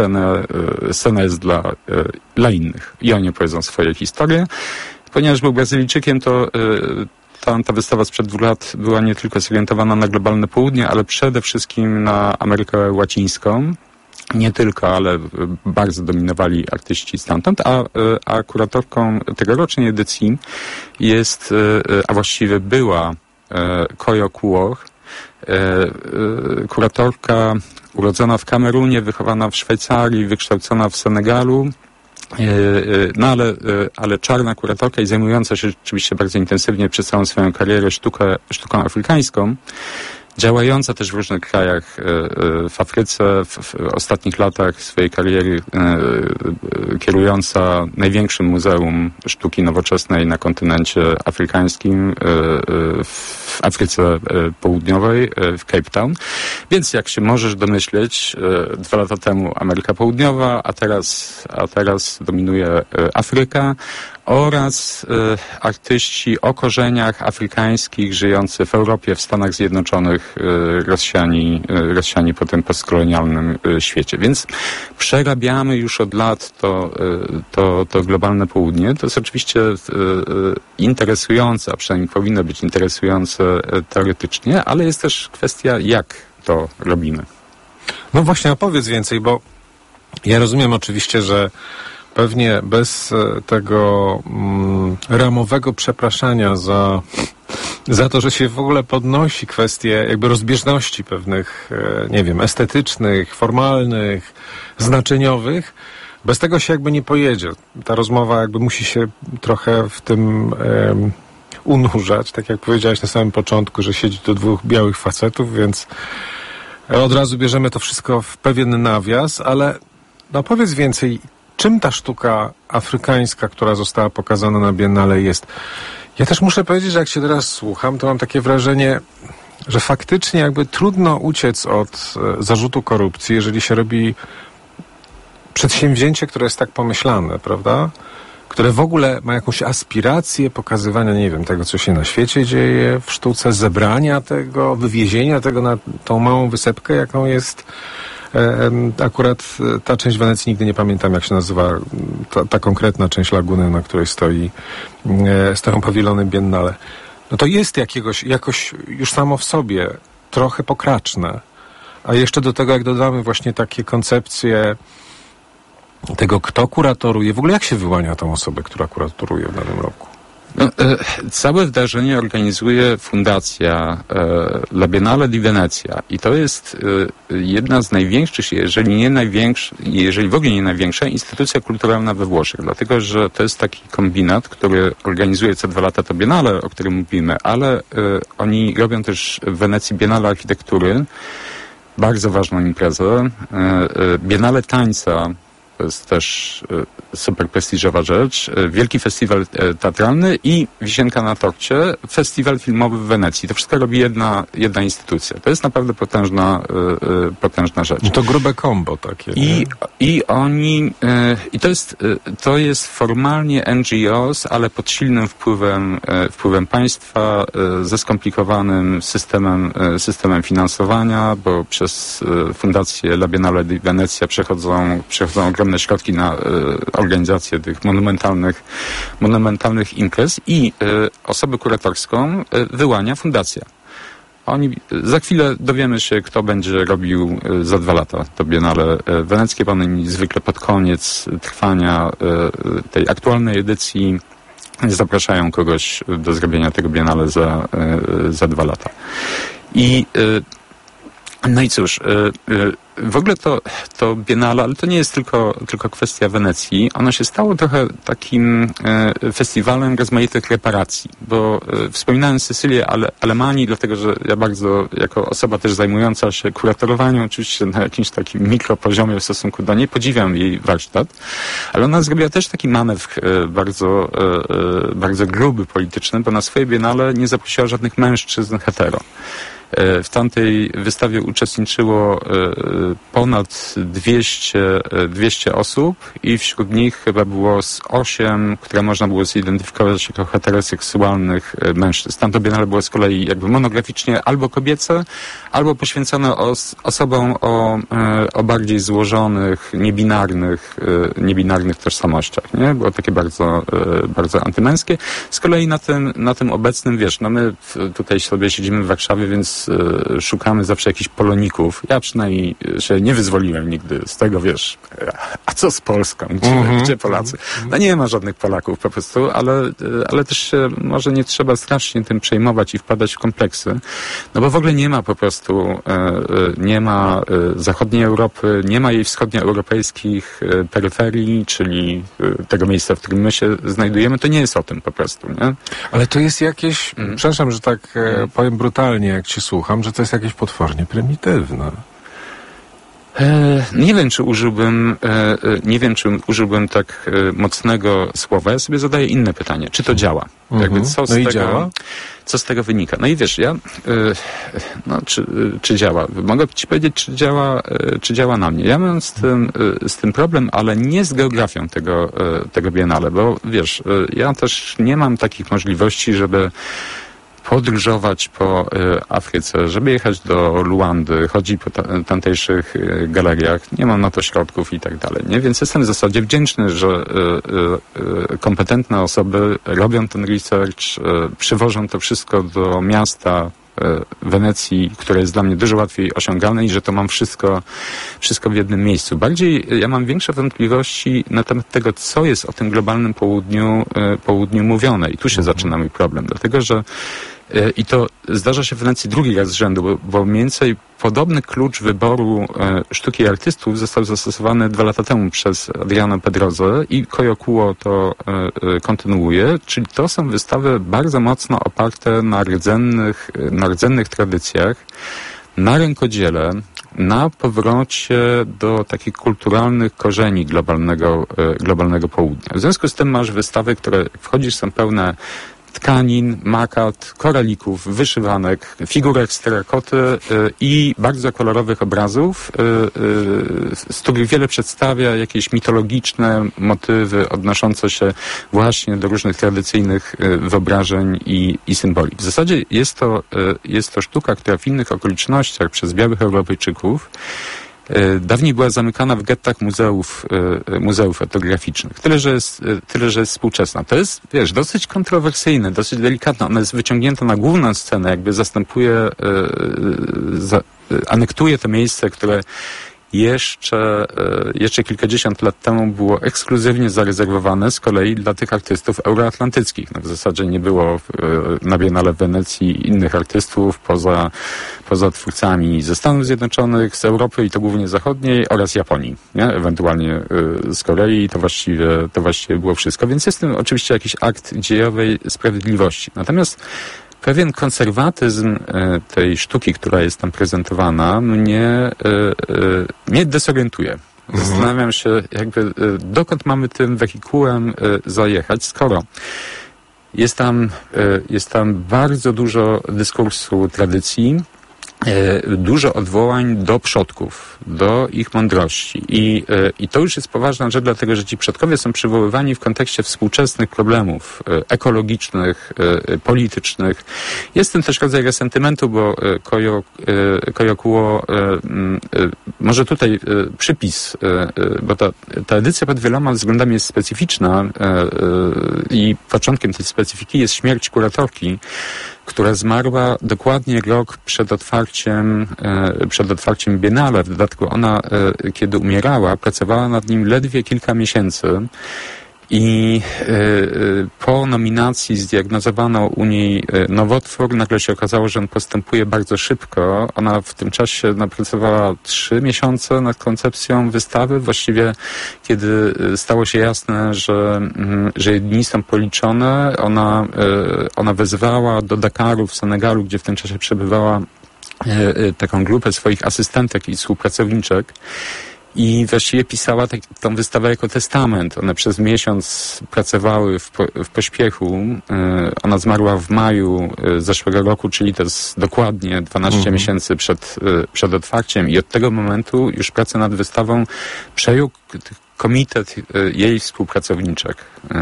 scena jest dla innych. I oni opowiedzą swoje historie. Ponieważ był Brazylijczykiem, to ta wystawa sprzed 2 lat była nie tylko zorientowana na globalne południe, ale przede wszystkim na Amerykę Łacińską. Nie tylko, ale bardzo dominowali artyści stamtąd, a kuratorką tegorocznej edycji jest, a właściwie była Koyo Kuoch, kuratorka urodzona w Kamerunie, wychowana w Szwajcarii, wykształcona w Senegalu, ale czarna kuratorka i zajmująca się rzeczywiście bardzo intensywnie przez całą swoją karierę sztuką afrykańską, działająca też w różnych krajach w Afryce, w ostatnich latach swojej kariery kierująca największym muzeum sztuki nowoczesnej na kontynencie afrykańskim, w Afryce Południowej, w Cape Town. Więc jak się możesz domyśleć, 2 lata temu Ameryka Południowa, a teraz dominuje Afryka oraz artyści o korzeniach afrykańskich żyjący w Europie, w Stanach Zjednoczonych, rozsiani po tym postkolonialnym świecie. Więc przerabiamy już od lat to globalne południe. To jest oczywiście interesujące, a przynajmniej powinno być interesujące teoretycznie, ale jest też kwestia, jak to robimy. No właśnie, opowiedz więcej, bo ja rozumiem oczywiście, że pewnie bez tego ramowego przepraszania za to, że się w ogóle podnosi kwestie jakby rozbieżności pewnych, nie wiem, estetycznych, formalnych, znaczeniowych, bez tego się jakby nie pojedzie. Ta rozmowa jakby musi się trochę w tym unurzać, tak jak powiedziałeś na samym początku, że siedzi tu 2 białych facetów, więc od razu bierzemy to wszystko w pewien nawias, ale no powiedz więcej, czym ta sztuka afrykańska, która została pokazana na Biennale jest? Ja też muszę powiedzieć, że jak się teraz słucham, to mam takie wrażenie, że faktycznie jakby trudno uciec od zarzutu korupcji, jeżeli się robi przedsięwzięcie, które jest tak pomyślane, prawda? Które w ogóle ma jakąś aspirację pokazywania, nie wiem, tego, co się na świecie dzieje w sztuce, zebrania tego, wywiezienia tego na tą małą wysepkę, jaką jest akurat ta część Wenecji, nigdy nie pamiętam, jak się nazywa ta konkretna część laguny, na której stoją pawilony Biennale. No to jest jakoś już samo w sobie trochę pokraczne. A jeszcze do tego, jak dodamy właśnie takie koncepcje tego, kto kuratoruje, w ogóle jak się wyłania tą osobę, która kuratoruje w danym roku? No, całe wydarzenie organizuje Fundacja La Biennale di Venezia i to jest jedna z największych, jeżeli nie największa, jeżeli w ogóle nie największa instytucja kulturalna we Włoszech, dlatego że to jest taki kombinat, który organizuje co 2 lata to Biennale, o którym mówimy, ale oni robią też w Wenecji Biennale Architektury, bardzo ważną imprezę, Biennale Tańca, to jest też super prestiżowa rzecz. Wielki festiwal teatralny i wisienka na torcie, festiwal filmowy w Wenecji. To wszystko robi jedna instytucja. To jest naprawdę potężna rzecz. To grube kombo takie. I to jest formalnie NGOs, ale pod silnym wpływem państwa, ze skomplikowanym systemem finansowania, bo przez Fundację La Biennale di Venezia przechodzą ogromne środki na organizację tych monumentalnych imprez i osobę kuratorską wyłania fundacja. Za chwilę dowiemy się, kto będzie robił za 2 lata to Biennale weneckie, bo oni zwykle pod koniec trwania tej aktualnej edycji zapraszają kogoś do zrobienia tego Biennale za 2 lata. No i cóż, w ogóle to Biennale, ale to nie jest tylko kwestia Wenecji. Ono się stało trochę takim festiwalem rozmaitych reparacji, bo wspominałem Sycylię Alemanii, dlatego że ja bardzo, jako osoba też zajmująca się kuratorowaniem, oczywiście na jakimś takim mikropoziomie w stosunku do niej, podziwiam jej warsztat, ale ona zrobiła też taki manewr bardzo gruby polityczny, bo na swoje Biennale nie zaprosiła żadnych mężczyzn hetero. W tamtej wystawie uczestniczyło ponad 200 osób i wśród nich chyba było 8, które można było zidentyfikować jako heteroseksualnych mężczyzn. Tamto Biennale było z kolei jakby monograficznie albo kobiece, albo poświęcone osobom o bardziej złożonych, niebinarnych tożsamościach. Nie? Było takie bardzo antymęskie. Z kolei na tym obecnym, wiesz, no my tutaj sobie siedzimy w Warszawie, więc szukamy zawsze jakichś poloników. Ja przynajmniej się nie wyzwoliłem nigdy z tego, wiesz, a co z Polską? Gdzie Polacy? No nie ma żadnych Polaków po prostu, ale też się może nie trzeba strasznie tym przejmować i wpadać w kompleksy, no bo w ogóle nie ma po prostu, nie ma zachodniej Europy, nie ma jej wschodnioeuropejskich peryferii, czyli tego miejsca, w którym my się znajdujemy, to nie jest o tym po prostu, nie? Ale to jest jakieś, przepraszam, że tak powiem brutalnie, jak cię słucham, że to jest jakieś potwornie prymitywne. Nie wiem, czy użyłbym tak mocnego słowa. Ja sobie zadaję inne pytanie. Czy to działa? Jakby co z tego wynika? No i wiesz, czy działa? Mogę ci powiedzieć, czy działa na mnie. Ja mam z tym problem, ale nie z geografią tego Biennale, bo wiesz, ja też nie mam takich możliwości, żeby podróżować po Afryce, żeby jechać do Luandy, chodzić po tamtejszych galeriach. Nie mam na to środków i tak dalej. Nie? Więc jestem w zasadzie wdzięczny, że kompetentne osoby robią ten research, przywożą to wszystko do miasta Wenecji, które jest dla mnie dużo łatwiej osiągalne i że to mam wszystko w jednym miejscu. Bardziej ja mam większe wątpliwości na temat tego, co jest o tym globalnym południu mówione. I tu się zaczyna mój problem, dlatego że i to zdarza się w Wenecji drugi raz z rzędu, bo mniej więcej podobny klucz wyboru sztuki i artystów został zastosowany 2 lata temu przez Adriano Pedrozę i Kojo Kuo to kontynuuje, czyli to są wystawy bardzo mocno oparte na rdzennych tradycjach, na rękodziele, na powrocie do takich kulturalnych korzeni globalnego południa. W związku z tym masz wystawy, które wchodzisz, są pełne tkanin, makat, koralików, wyszywanek, figurek z terakoty i bardzo kolorowych obrazów, z których wiele przedstawia jakieś mitologiczne motywy odnoszące się właśnie do różnych tradycyjnych wyobrażeń i symboli. W zasadzie jest to sztuka, która w innych okolicznościach przez białych Europejczyków dawniej była zamykana w gettach muzeów etnograficznych. Tyle, że jest współczesna. To jest, dosyć kontrowersyjne, dosyć delikatne. Ona jest wyciągnięta na główną scenę, jakby zastępuje, anektuje to miejsce, które jeszcze kilkadziesiąt lat temu było ekskluzywnie zarezerwowane z kolei dla tych artystów euroatlantyckich. No w zasadzie nie było na Biennale w Wenecji innych artystów poza twórcami ze Stanów Zjednoczonych, z Europy i to głównie zachodniej oraz Japonii, nie? Ewentualnie z Korei. To właściwie było wszystko. Więc jest tym oczywiście jakiś akt dziejowej sprawiedliwości. Natomiast pewien konserwatyzm tej sztuki, która jest tam prezentowana, mnie dezorientuje. Zastanawiam się, dokąd mamy tym wehikułem zajechać, skoro jest tam bardzo dużo dyskursu tradycji, dużo odwołań do przodków, do ich mądrości. I to już jest poważna rzecz, dlatego że ci przodkowie są przywoływani w kontekście współczesnych problemów ekologicznych, politycznych. Jest tym też rodzaj resentymentu, bo Kojo Kuo, może tutaj przypis, bo ta edycja pod wieloma względami jest specyficzna i początkiem tej specyfiki jest śmierć kuratorki, która zmarła dokładnie rok przed otwarciem Biennale. W dodatku ona, kiedy umierała, pracowała nad nim ledwie kilka miesięcy i po nominacji zdiagnozowano u niej nowotwór. Nagle się okazało, że on postępuje bardzo szybko. Ona w tym czasie pracowała 3 miesiące nad koncepcją wystawy. Właściwie, kiedy stało się jasne, że jej dni są policzone, ona wezwała do Dakaru w Senegalu, gdzie w tym czasie przebywała, taką grupę swoich asystentek i współpracowniczek. I właściwie pisała tą wystawę jako testament. One przez miesiąc pracowały w pośpiechu. Ona zmarła w maju zeszłego roku, czyli to jest dokładnie 12 miesięcy przed otwarciem. I od tego momentu już pracę nad wystawą przejął komitet jej współpracowniczek.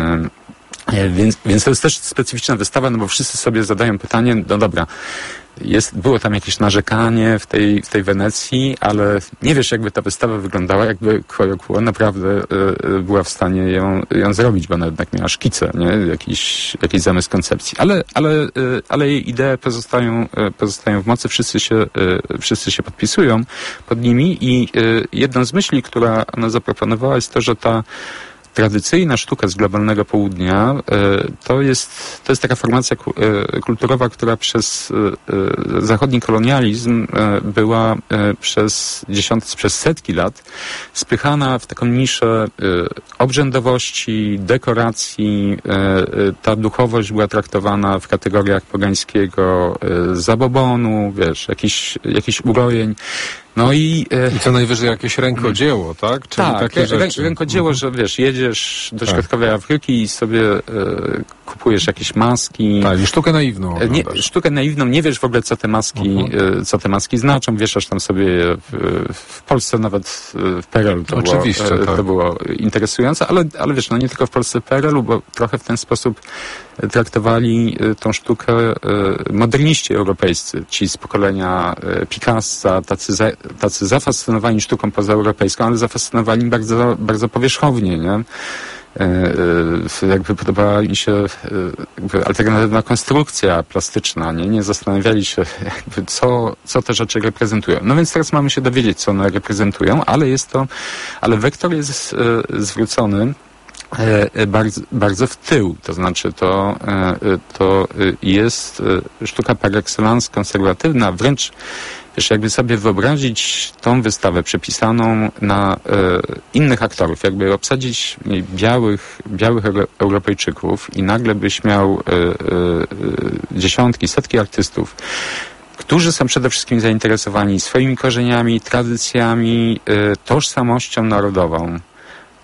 Więc to jest też specyficzna wystawa, no bo wszyscy sobie zadają pytanie, no dobra, było tam jakieś narzekanie w tej Wenecji, ale nie wiesz, jakby ta wystawa wyglądała, jakby Kojo Kuo naprawdę była w stanie ją zrobić, bo ona jednak miała szkice, nie? Jakiś zamysł koncepcji. Ale jej idee pozostają w mocy, wszyscy się podpisują pod nimi i jedną z myśli, która ona zaproponowała, jest to, że ta tradycyjna sztuka z globalnego południa to jest taka formacja kulturowa, która przez zachodni kolonializm była przez setki lat spychana w taką niszę obrzędowości, dekoracji. Ta duchowość była traktowana w kategoriach pogańskiego zabobonu, jakichś urojeń. No i co najwyżej jakieś rękodzieło, tak? Czyli takie rzeczy. Rękodzieło, że jedziesz do środkowej Afryki i sobie kupujesz jakieś maski. Tak, i sztukę naiwną. Sztukę naiwną, nie wiesz w ogóle, co te maski znaczą, wieszasz tam sobie w Polsce, nawet w PRL-u to było interesujące, ale wiesz, no nie tylko w Polsce, w PRL-u, bo trochę w ten sposób traktowali tą sztukę moderniści europejscy, ci z pokolenia Picassa, tacy zafascynowani sztuką pozaeuropejską, ale zafascynowani bardzo, bardzo powierzchownie, nie? Jakby podobała im się alternatywna konstrukcja plastyczna, nie zastanawiali się co te rzeczy reprezentują. No więc teraz mamy się dowiedzieć, co one reprezentują, ale wektor jest zwrócony bardzo, bardzo w tył, to znaczy to jest sztuka par excellence konserwatywna, wręcz jakby sobie wyobrazić tą wystawę przepisaną na innych aktorów, jakby obsadzić białych Europejczyków i nagle byś miał dziesiątki, setki artystów, którzy są przede wszystkim zainteresowani swoimi korzeniami, tradycjami, tożsamością narodową.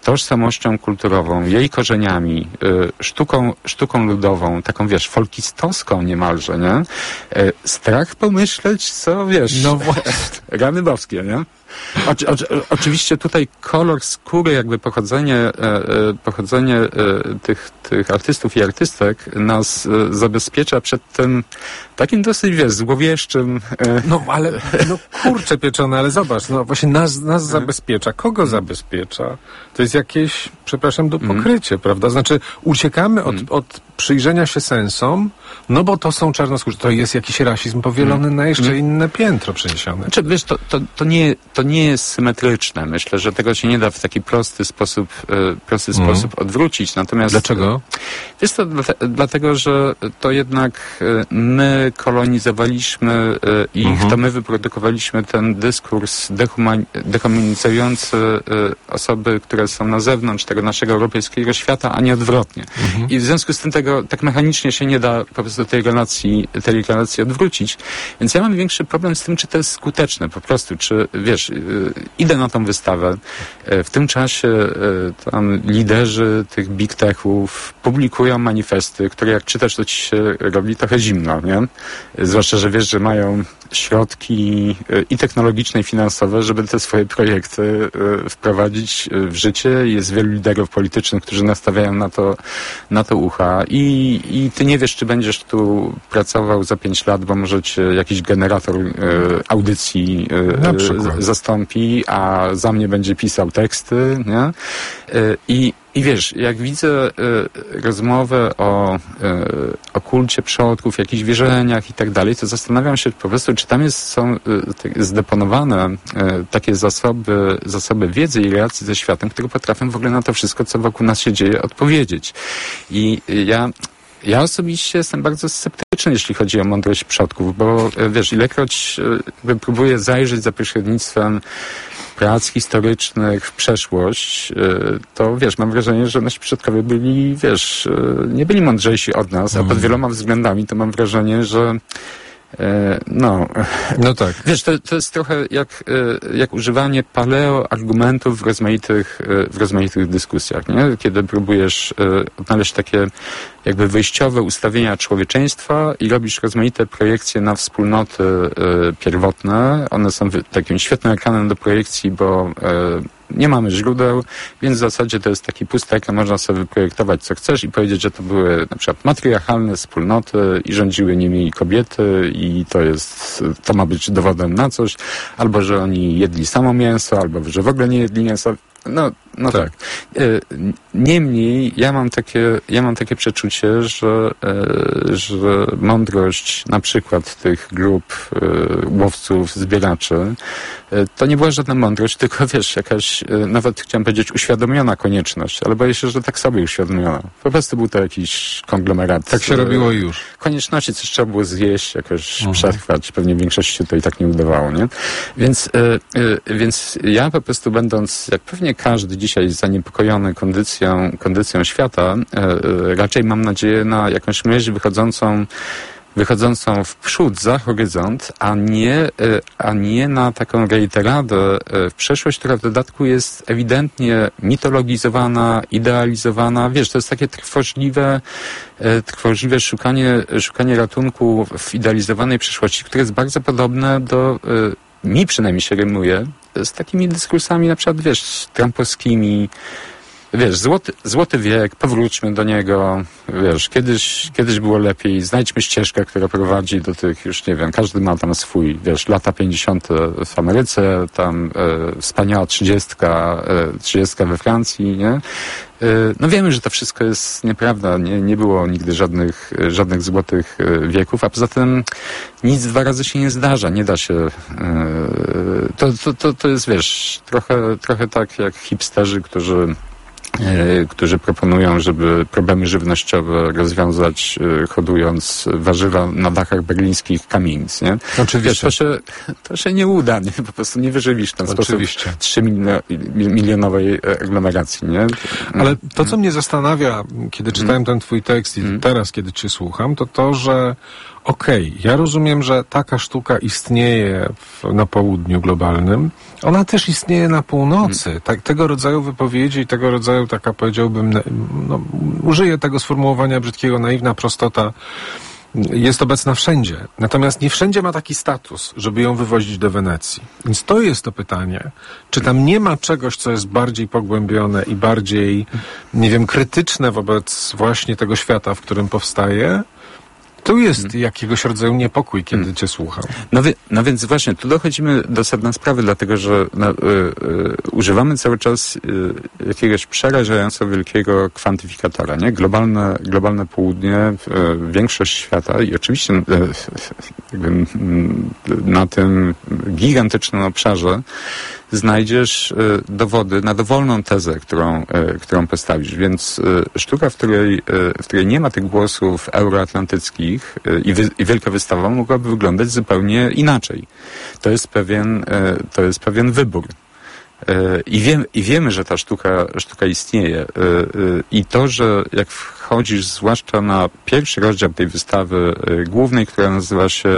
tożsamością kulturową, jej korzeniami, sztuką ludową, taką, wiesz, folkistowską niemalże, nie? Strach pomyśleć, co, wiesz, no właśnie. rany boskie, nie? Oczywiście tutaj kolor skóry, jakby pochodzenie tych artystów i artystek nas zabezpiecza przed tym takim dosyć, wiesz, złowieszczym... No, ale, no kurczę pieczone, ale zobacz, no właśnie nas zabezpiecza. Kogo zabezpiecza? To jest jakieś, przepraszam, pokrycie, prawda? Znaczy, uciekamy od przyjrzenia się sensom, no bo to są czarnoskórzy. To jest jakiś rasizm powielony na jeszcze inne piętro przeniesione. Znaczy, wiesz, to nie jest symetryczne. Myślę, że tego się nie da w taki prosty sposób odwrócić. Natomiast... Dlaczego? Wiesz to dlatego, że to jednak my kolonizowaliśmy ich, to my wyprodukowaliśmy ten dyskurs dehumanizujący osoby, które są na zewnątrz tego naszego europejskiego świata, a nie odwrotnie. I w związku z tym tego tak mechanicznie się nie da po prostu tej relacji odwrócić. Więc ja mam większy problem z tym, czy to jest skuteczne po prostu, czy wiesz, idę na tą wystawę, w tym czasie tam liderzy tych big techów publikują manifesty, które jak czytasz, to ci się robi trochę zimno, nie? Zwłaszcza, że wiesz, że mają środki i technologiczne, i finansowe, żeby te swoje projekty wprowadzić w życie. Jest wielu liderów politycznych, którzy nastawiają na to ucha i ty nie wiesz, czy będziesz tu pracował za 5 lat, bo może cię jakiś generator audycji zastąpi, a za mnie będzie pisał teksty, nie? I wiesz, jak widzę rozmowę o kulcie przodków, jakichś wierzeniach i tak dalej, to zastanawiam się po prostu, czy tam są zdeponowane takie zasoby wiedzy i relacji ze światem, które potrafią w ogóle na to wszystko, co wokół nas się dzieje, odpowiedzieć. I ja osobiście jestem bardzo sceptyczny, jeśli chodzi o mądrość przodków, bo wiesz, ilekroć próbuję zajrzeć za pośrednictwem prac historycznych w przeszłość, to wiesz, mam wrażenie, że nasi przodkowie byli, wiesz, nie byli mądrzejsi od nas, a pod wieloma względami to mam wrażenie, że no tak. Wiesz, to jest trochę jak używanie paleo-argumentów w rozmaitych dyskusjach, nie? Kiedy próbujesz odnaleźć takie jakby wyjściowe ustawienia człowieczeństwa i robisz rozmaite projekcje na wspólnoty pierwotne. One są takim świetnym ekranem do projekcji, bo nie mamy źródeł, więc w zasadzie to jest taki pusty ekran, można sobie wyprojektować co chcesz i powiedzieć, że to były na przykład matriarchalne wspólnoty i rządziły nimi kobiety i to ma być dowodem na coś, albo że oni jedli samo mięso, albo że w ogóle nie jedli mięsa. No tak. Niemniej ja mam takie przeczucie, że mądrość na przykład tych grup łowców, zbieraczy, to nie była żadna mądrość, tylko wiesz, jakaś, nawet chciałem powiedzieć, uświadomiona konieczność, ale boję się, że tak sobie uświadomiona. Po prostu był to jakiś konglomerat. Tak się robiło już. Konieczności, coś trzeba było zjeść, jakoś przetrwać. Pewnie w większości to i tak nie udawało, nie? Więc ja po prostu będąc, jak pewnie każdy dzisiaj zaniepokojony kondycją świata, raczej mam nadzieję na jakąś myśl wychodzącą w przód, za horyzont, a nie na taką reiteradę w przeszłość, która w dodatku jest ewidentnie mitologizowana, idealizowana. Wiesz, to jest takie trwożliwe szukanie ratunku w idealizowanej przeszłości, które jest bardzo podobne do, mi przynajmniej się rymuje, z takimi dyskursami na przykład, wiesz, trumpowskimi. Wiesz, złoty wiek, powróćmy do niego, wiesz, kiedyś było lepiej, znajdźmy ścieżkę, która prowadzi do tych, już nie wiem, każdy ma tam swój, wiesz, lata 50. w Ameryce, tam wspaniała 30 we Francji, nie? No wiemy, że to wszystko jest nieprawda, nie było nigdy żadnych złotych wieków, a poza tym nic 2 razy się nie zdarza, nie da się, to jest, wiesz, trochę tak jak hipsterzy, którzy proponują, żeby problemy żywnościowe rozwiązać hodując warzywa na dachach berlińskich kamienic, nie? Oczywiście. Wiesz, to się nie uda, nie? Po prostu nie wyżywisz w ten sposób 3-milionowej aglomeracji, nie? Ale to, co mnie zastanawia, kiedy czytałem ten twój tekst i teraz, kiedy cię słucham, to, że Okej, ja rozumiem, że taka sztuka istnieje na południu globalnym. Ona też istnieje na północy. Tego rodzaju wypowiedzi i tego rodzaju taka, powiedziałbym, użyję tego sformułowania brzydkiego, naiwna prostota jest obecna wszędzie. Natomiast nie wszędzie ma taki status, żeby ją wywozić do Wenecji. Więc to jest to pytanie, czy tam nie ma czegoś, co jest bardziej pogłębione i bardziej, nie wiem, krytyczne wobec właśnie tego świata, w którym powstaje. Tu jest jakiegoś rodzaju niepokój, kiedy cię słucham. No więc właśnie, tu dochodzimy do sedna sprawy, dlatego że używamy cały czas jakiegoś przerażająco wielkiego kwantyfikatora, nie? Globalne południe, większość świata i oczywiście na tym gigantycznym obszarze znajdziesz dowody na dowolną tezę, którą postawisz. Więc sztuka, w której nie ma tych głosów euroatlantyckich i wielka wystawa mogłaby wyglądać zupełnie inaczej. To jest pewien wybór. I wiemy, że ta sztuka istnieje. I to, że jak wchodzisz zwłaszcza na pierwszy rozdział tej wystawy głównej, która nazywa się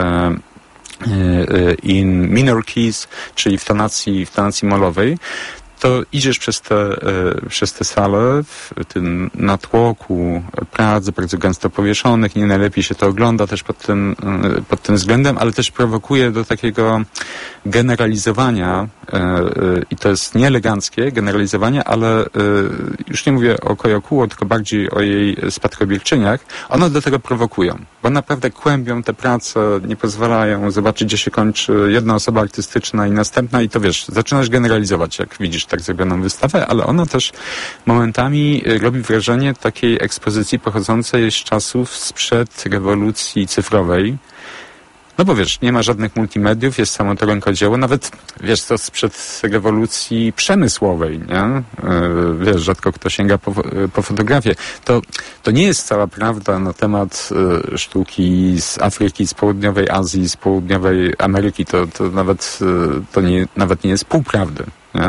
in minor keys, czyli w tonacji molowej, to idziesz przez te sale w tym natłoku prac bardzo gęsto powieszonych, nie najlepiej się to ogląda też pod tym względem, ale też prowokuje do takiego generalizowania i to jest nieeleganckie generalizowanie, ale już nie mówię o Koyokuo, tylko bardziej o jej spadkobierczyniach. One do tego prowokują, bo naprawdę kłębią te prace, nie pozwalają zobaczyć, gdzie się kończy jedna osoba artystyczna i następna i to wiesz, zaczynasz generalizować, jak widzisz tak zrobioną wystawę, ale ona też momentami robi wrażenie takiej ekspozycji pochodzącej z czasów sprzed rewolucji cyfrowej. No bo wiesz, nie ma żadnych multimediów, jest samo to rękodzieło, nawet wiesz, to sprzed rewolucji przemysłowej, nie? Wiesz, rzadko kto sięga po fotografię. To nie jest cała prawda na temat sztuki z Afryki, z południowej Azji, z południowej Ameryki. To nawet nie jest pół prawdy, nie?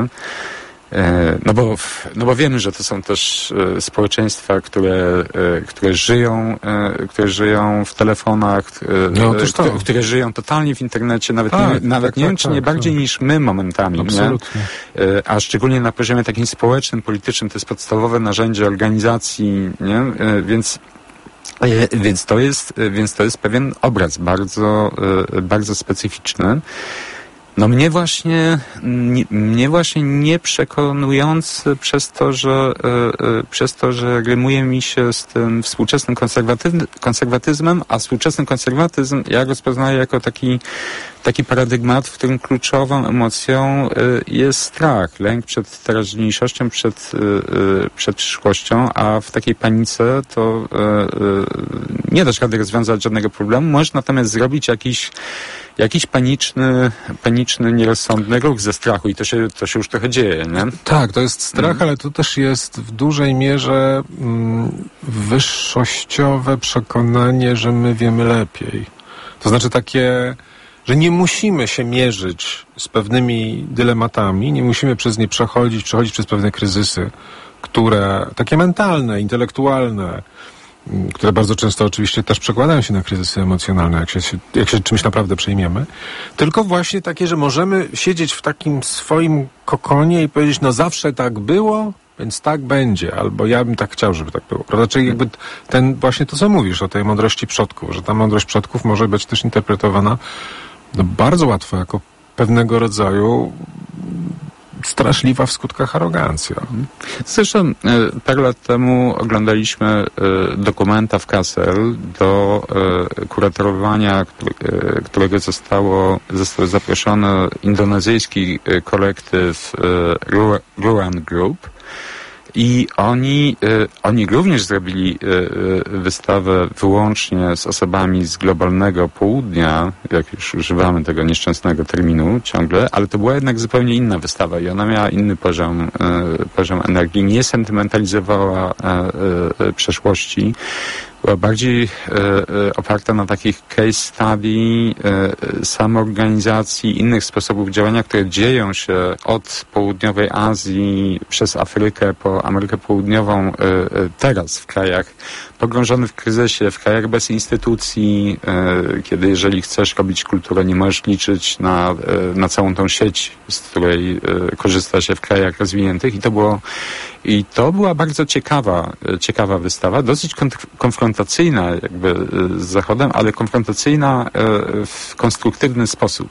No bo wiemy, że to są też społeczeństwa, które żyją w telefonach, które żyją totalnie w internecie, nawet nie wiem, czy nie bardziej niż my momentami. Absolutnie. Nie? A szczególnie na poziomie takim społecznym, politycznym, to jest podstawowe narzędzie organizacji, nie? Więc to jest pewien obraz bardzo specyficzny. No mnie właśnie nieprzekonujący przez to, że rymuje mi się z tym współczesnym konserwatyzmem, a współczesny konserwatyzm ja rozpoznaję jako taki paradygmat, w którym kluczową emocją jest strach, lęk przed teraźniejszością, przed przyszłością, a w takiej panice to nie dasz rady rozwiązać żadnego problemu. Możesz natomiast zrobić jakiś paniczny, nierozsądny ruch ze strachu i to się już trochę dzieje, nie? Tak, to jest strach, ale to też jest w dużej mierze wyższościowe przekonanie, że my wiemy lepiej. To znaczy takie, że nie musimy się mierzyć z pewnymi dylematami, nie musimy przez nie przechodzić przez pewne kryzysy, takie mentalne, intelektualne, które bardzo często oczywiście też przekładają się na kryzysy emocjonalne, jak się czymś naprawdę przejmiemy, tylko właśnie takie, że możemy siedzieć w takim swoim kokonie i powiedzieć, no zawsze tak było, więc tak będzie, albo ja bym tak chciał, żeby tak było, prawda? Czyli jakby właśnie to, co mówisz o tej mądrości przodków, że ta mądrość przodków może być też interpretowana bardzo łatwo jako pewnego rodzaju straszliwa w skutkach arogancja. Zresztą parę lat temu oglądaliśmy dokumenta w Kassel do kuratorowania, którego został zaproszony indonezyjski kolektyw Ruan Group. I oni również zrobili wystawę wyłącznie z osobami z globalnego południa, jak już używamy tego nieszczęsnego terminu ciągle, ale to była jednak zupełnie inna wystawa i ona miała inny poziom energii, nie sentymentalizowała przeszłości, była bardziej oparta na takich case study, samoorganizacji, innych sposobów działania, które dzieją się od południowej Azji przez Afrykę po Amerykę Południową teraz w krajach pogrążonych w kryzysie, w krajach bez instytucji, kiedy jeżeli chcesz robić kulturę, nie możesz liczyć na całą tą sieć, z której korzysta się w krajach rozwiniętych i to była bardzo ciekawa wystawa, dosyć konfrontacyjna jakby z Zachodem, ale konfrontacyjna w konstruktywny sposób.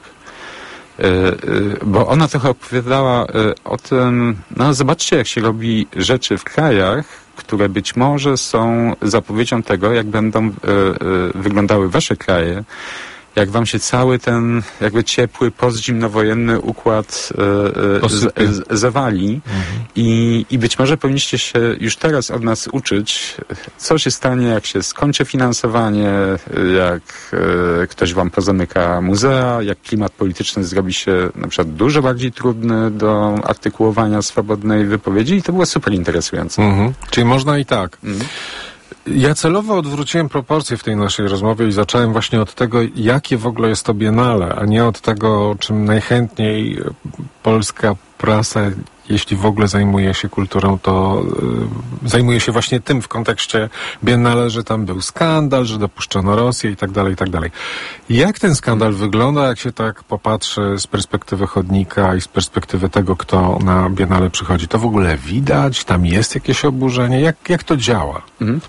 Bo ona trochę opowiadała o tym, zobaczcie, jak się robi rzeczy w krajach, które być może są zapowiedzią tego, jak będą wyglądały wasze kraje, jak wam się cały ten jakby ciepły, postzimnowojenny układ zawali i być może powinniście się już teraz od nas uczyć, co się stanie, jak się skończy finansowanie, jak ktoś wam pozamyka muzea, jak klimat polityczny zrobi się na przykład dużo bardziej trudny do artykułowania swobodnej wypowiedzi i to było super interesujące. Czyli można i tak. Ja celowo odwróciłem proporcje w tej naszej rozmowie i zacząłem właśnie od tego, jakie w ogóle jest to Biennale, a nie od tego, czym najchętniej polska prasa, jeśli w ogóle zajmuje się kulturą, to zajmuje się właśnie tym w kontekście Biennale, że tam był skandal, że dopuszczono Rosję i tak dalej, i tak dalej. Jak ten skandal wygląda, jak się tak popatrzy z perspektywy chodnika i z perspektywy tego, kto na Biennale przychodzi? To w ogóle widać? Tam jest jakieś oburzenie? Jak to działa?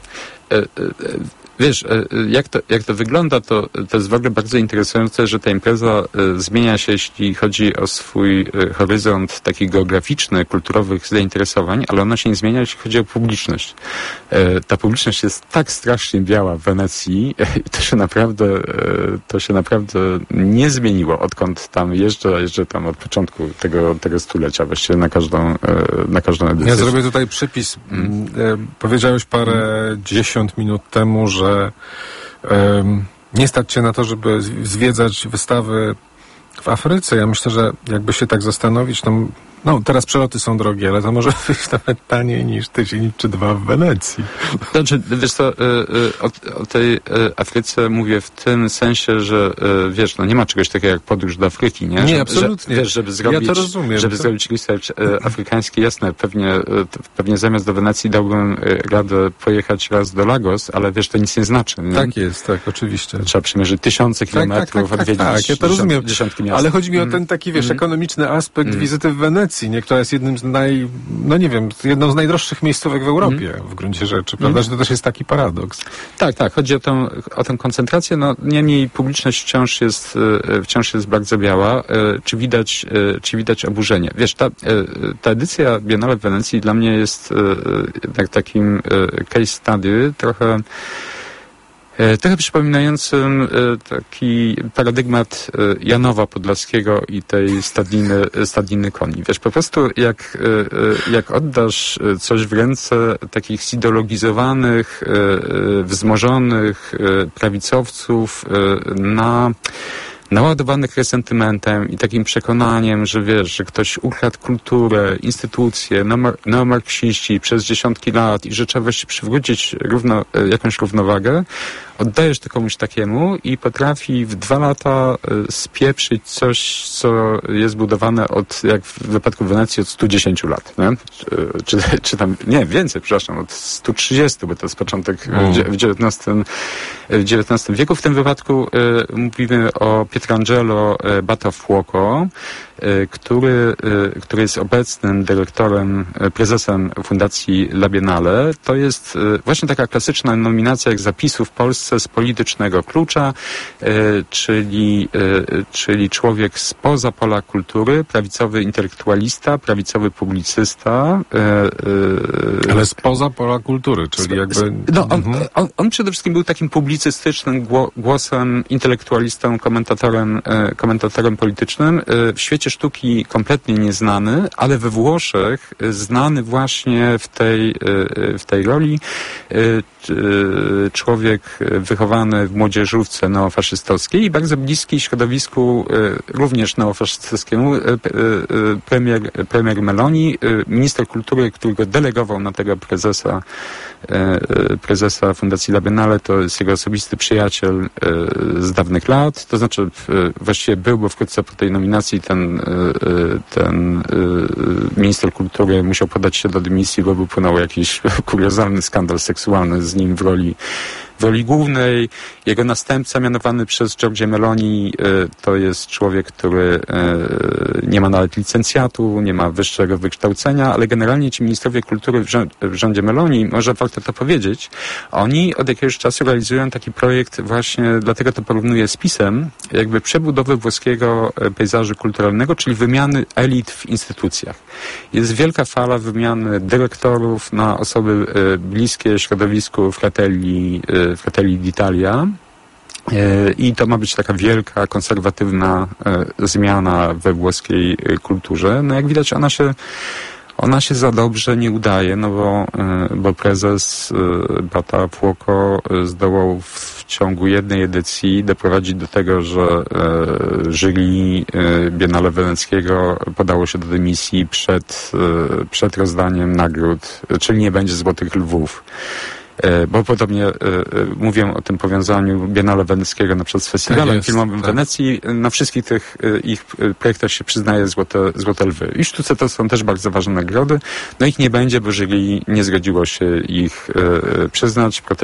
Wiesz, jak to wygląda, to jest w ogóle bardzo interesujące, że ta impreza zmienia się, jeśli chodzi o swój horyzont taki geograficzny, kulturowych zainteresowań, ale ona się nie zmienia, jeśli chodzi o publiczność. Ta publiczność jest tak strasznie biała w Wenecji, to się naprawdę nie zmieniło, odkąd tam jeżdżę tam od początku tego stulecia, właściwie na każdą edycję. Ja zrobię tutaj przypis. Powiedziałeś parę dziesiąt minut temu, że nie stać się na to, żeby zwiedzać wystawy w Afryce. Ja myślę, że jakby się tak zastanowić, teraz przeloty są drogie, ale to może być nawet taniej niż tydzień czy dwa w Wenecji. Znaczy, wiesz co, o tej Afryce mówię w tym sensie, że wiesz, nie ma czegoś takiego jak podróż do Afryki, nie? Nie, absolutnie. Wiesz, żeby zrobić, ja to rozumiem. Żeby zrobić research afrykański, jasne, pewnie zamiast do Wenecji dałbym radę pojechać raz do Lagos, ale wiesz, to nic nie znaczy. Nie? Tak jest, tak, oczywiście. Trzeba przemierzyć tysiące kilometrów, odwiedzić ja to rozumiem. Dziesiątki miast. Ale chodzi mi o ten taki, wiesz, ekonomiczny aspekt wizyty w Wenecji, która jest jednym z jedną z najdroższych miejscówek w Europie w gruncie rzeczy, prawda? Że to też jest taki paradoks. Tak. Chodzi o tę koncentrację. Niemniej publiczność wciąż jest bardzo biała. Czy widać oburzenie? Wiesz, ta edycja Biennale w Wenecji dla mnie jest jednak takim case study, trochę przypominającym taki paradygmat Janowa Podlaskiego i tej stadniny koni. Wiesz, po prostu jak oddasz coś w ręce takich zideologizowanych, wzmożonych prawicowców naładowanych resentymentem i takim przekonaniem, że wiesz, że ktoś ukradł kulturę, instytucje, neomarksiści przez dziesiątki lat i że trzeba właściwie przywrócić jakąś równowagę, oddajesz to komuś takiemu i potrafi w 2 lata spieprzyć coś, co jest budowane jak w wypadku Wenecji od 110 lat, nie? Czy tam, nie, więcej, przepraszam, od 130, bo to jest początek w XIX wieku. W tym wypadku mówimy o Pietrangelo Buttafuoco, który jest obecnym dyrektorem, prezesem Fundacji La Biennale. To jest właśnie taka klasyczna nominacja jak zapisu w Polsce z politycznego klucza, czyli człowiek spoza pola kultury, prawicowy intelektualista, prawicowy publicysta. Ale spoza pola kultury, czyli jakby... On przede wszystkim był takim publicystycznym głosem, intelektualistą, komentatorem komentatorem politycznym, w świecie sztuki kompletnie nieznany, ale we Włoszech znany właśnie w tej roli. Człowiek wychowany w młodzieżówce neofaszystowskiej i bardzo bliski środowisku również neofaszystowskiemu, premier Meloni, minister kultury, który go delegował na tego prezesa Fundacji La Biennale, to jest jego osobisty przyjaciel z dawnych lat, to znaczy właściwie był, bo wkrótce po tej nominacji ten minister kultury musiał podać się do dymisji, bo wypłynął jakiś kuriozalny skandal seksualny z nim w roli głównej. Jego następca mianowany przez Giorgię Meloni to jest człowiek, który nie ma nawet licencjatu, nie ma wyższego wykształcenia, ale generalnie ci ministrowie kultury w rządzie Meloni, może warto to powiedzieć, oni od jakiegoś czasu realizują taki projekt właśnie, dlatego to porównuję z PiS-em, jakby przebudowy włoskiego pejzażu kulturalnego, czyli wymiany elit w instytucjach. Jest wielka fala wymiany dyrektorów na osoby bliskie środowisku Fratelli d'Italia. I to ma być taka wielka, konserwatywna zmiana we włoskiej kulturze. No jak widać, ona się za dobrze nie udaje, no bo prezes Beata Fuoco zdołał w ciągu jednej edycji doprowadzić do tego, że jury Biennale Weneckiego podało się do dymisji przed rozdaniem nagród, czyli nie będzie Złotych Lwów. Bo podobnie mówię o tym powiązaniu Biennale Weneckiego na przykład z festiwalem filmowym w Wenecji. Na wszystkich tych ich projektach się przyznaje Złote Lwy. I sztuce to są też bardzo ważne nagrody. No ich nie będzie, bo jury nie zgodziło się ich przyznać.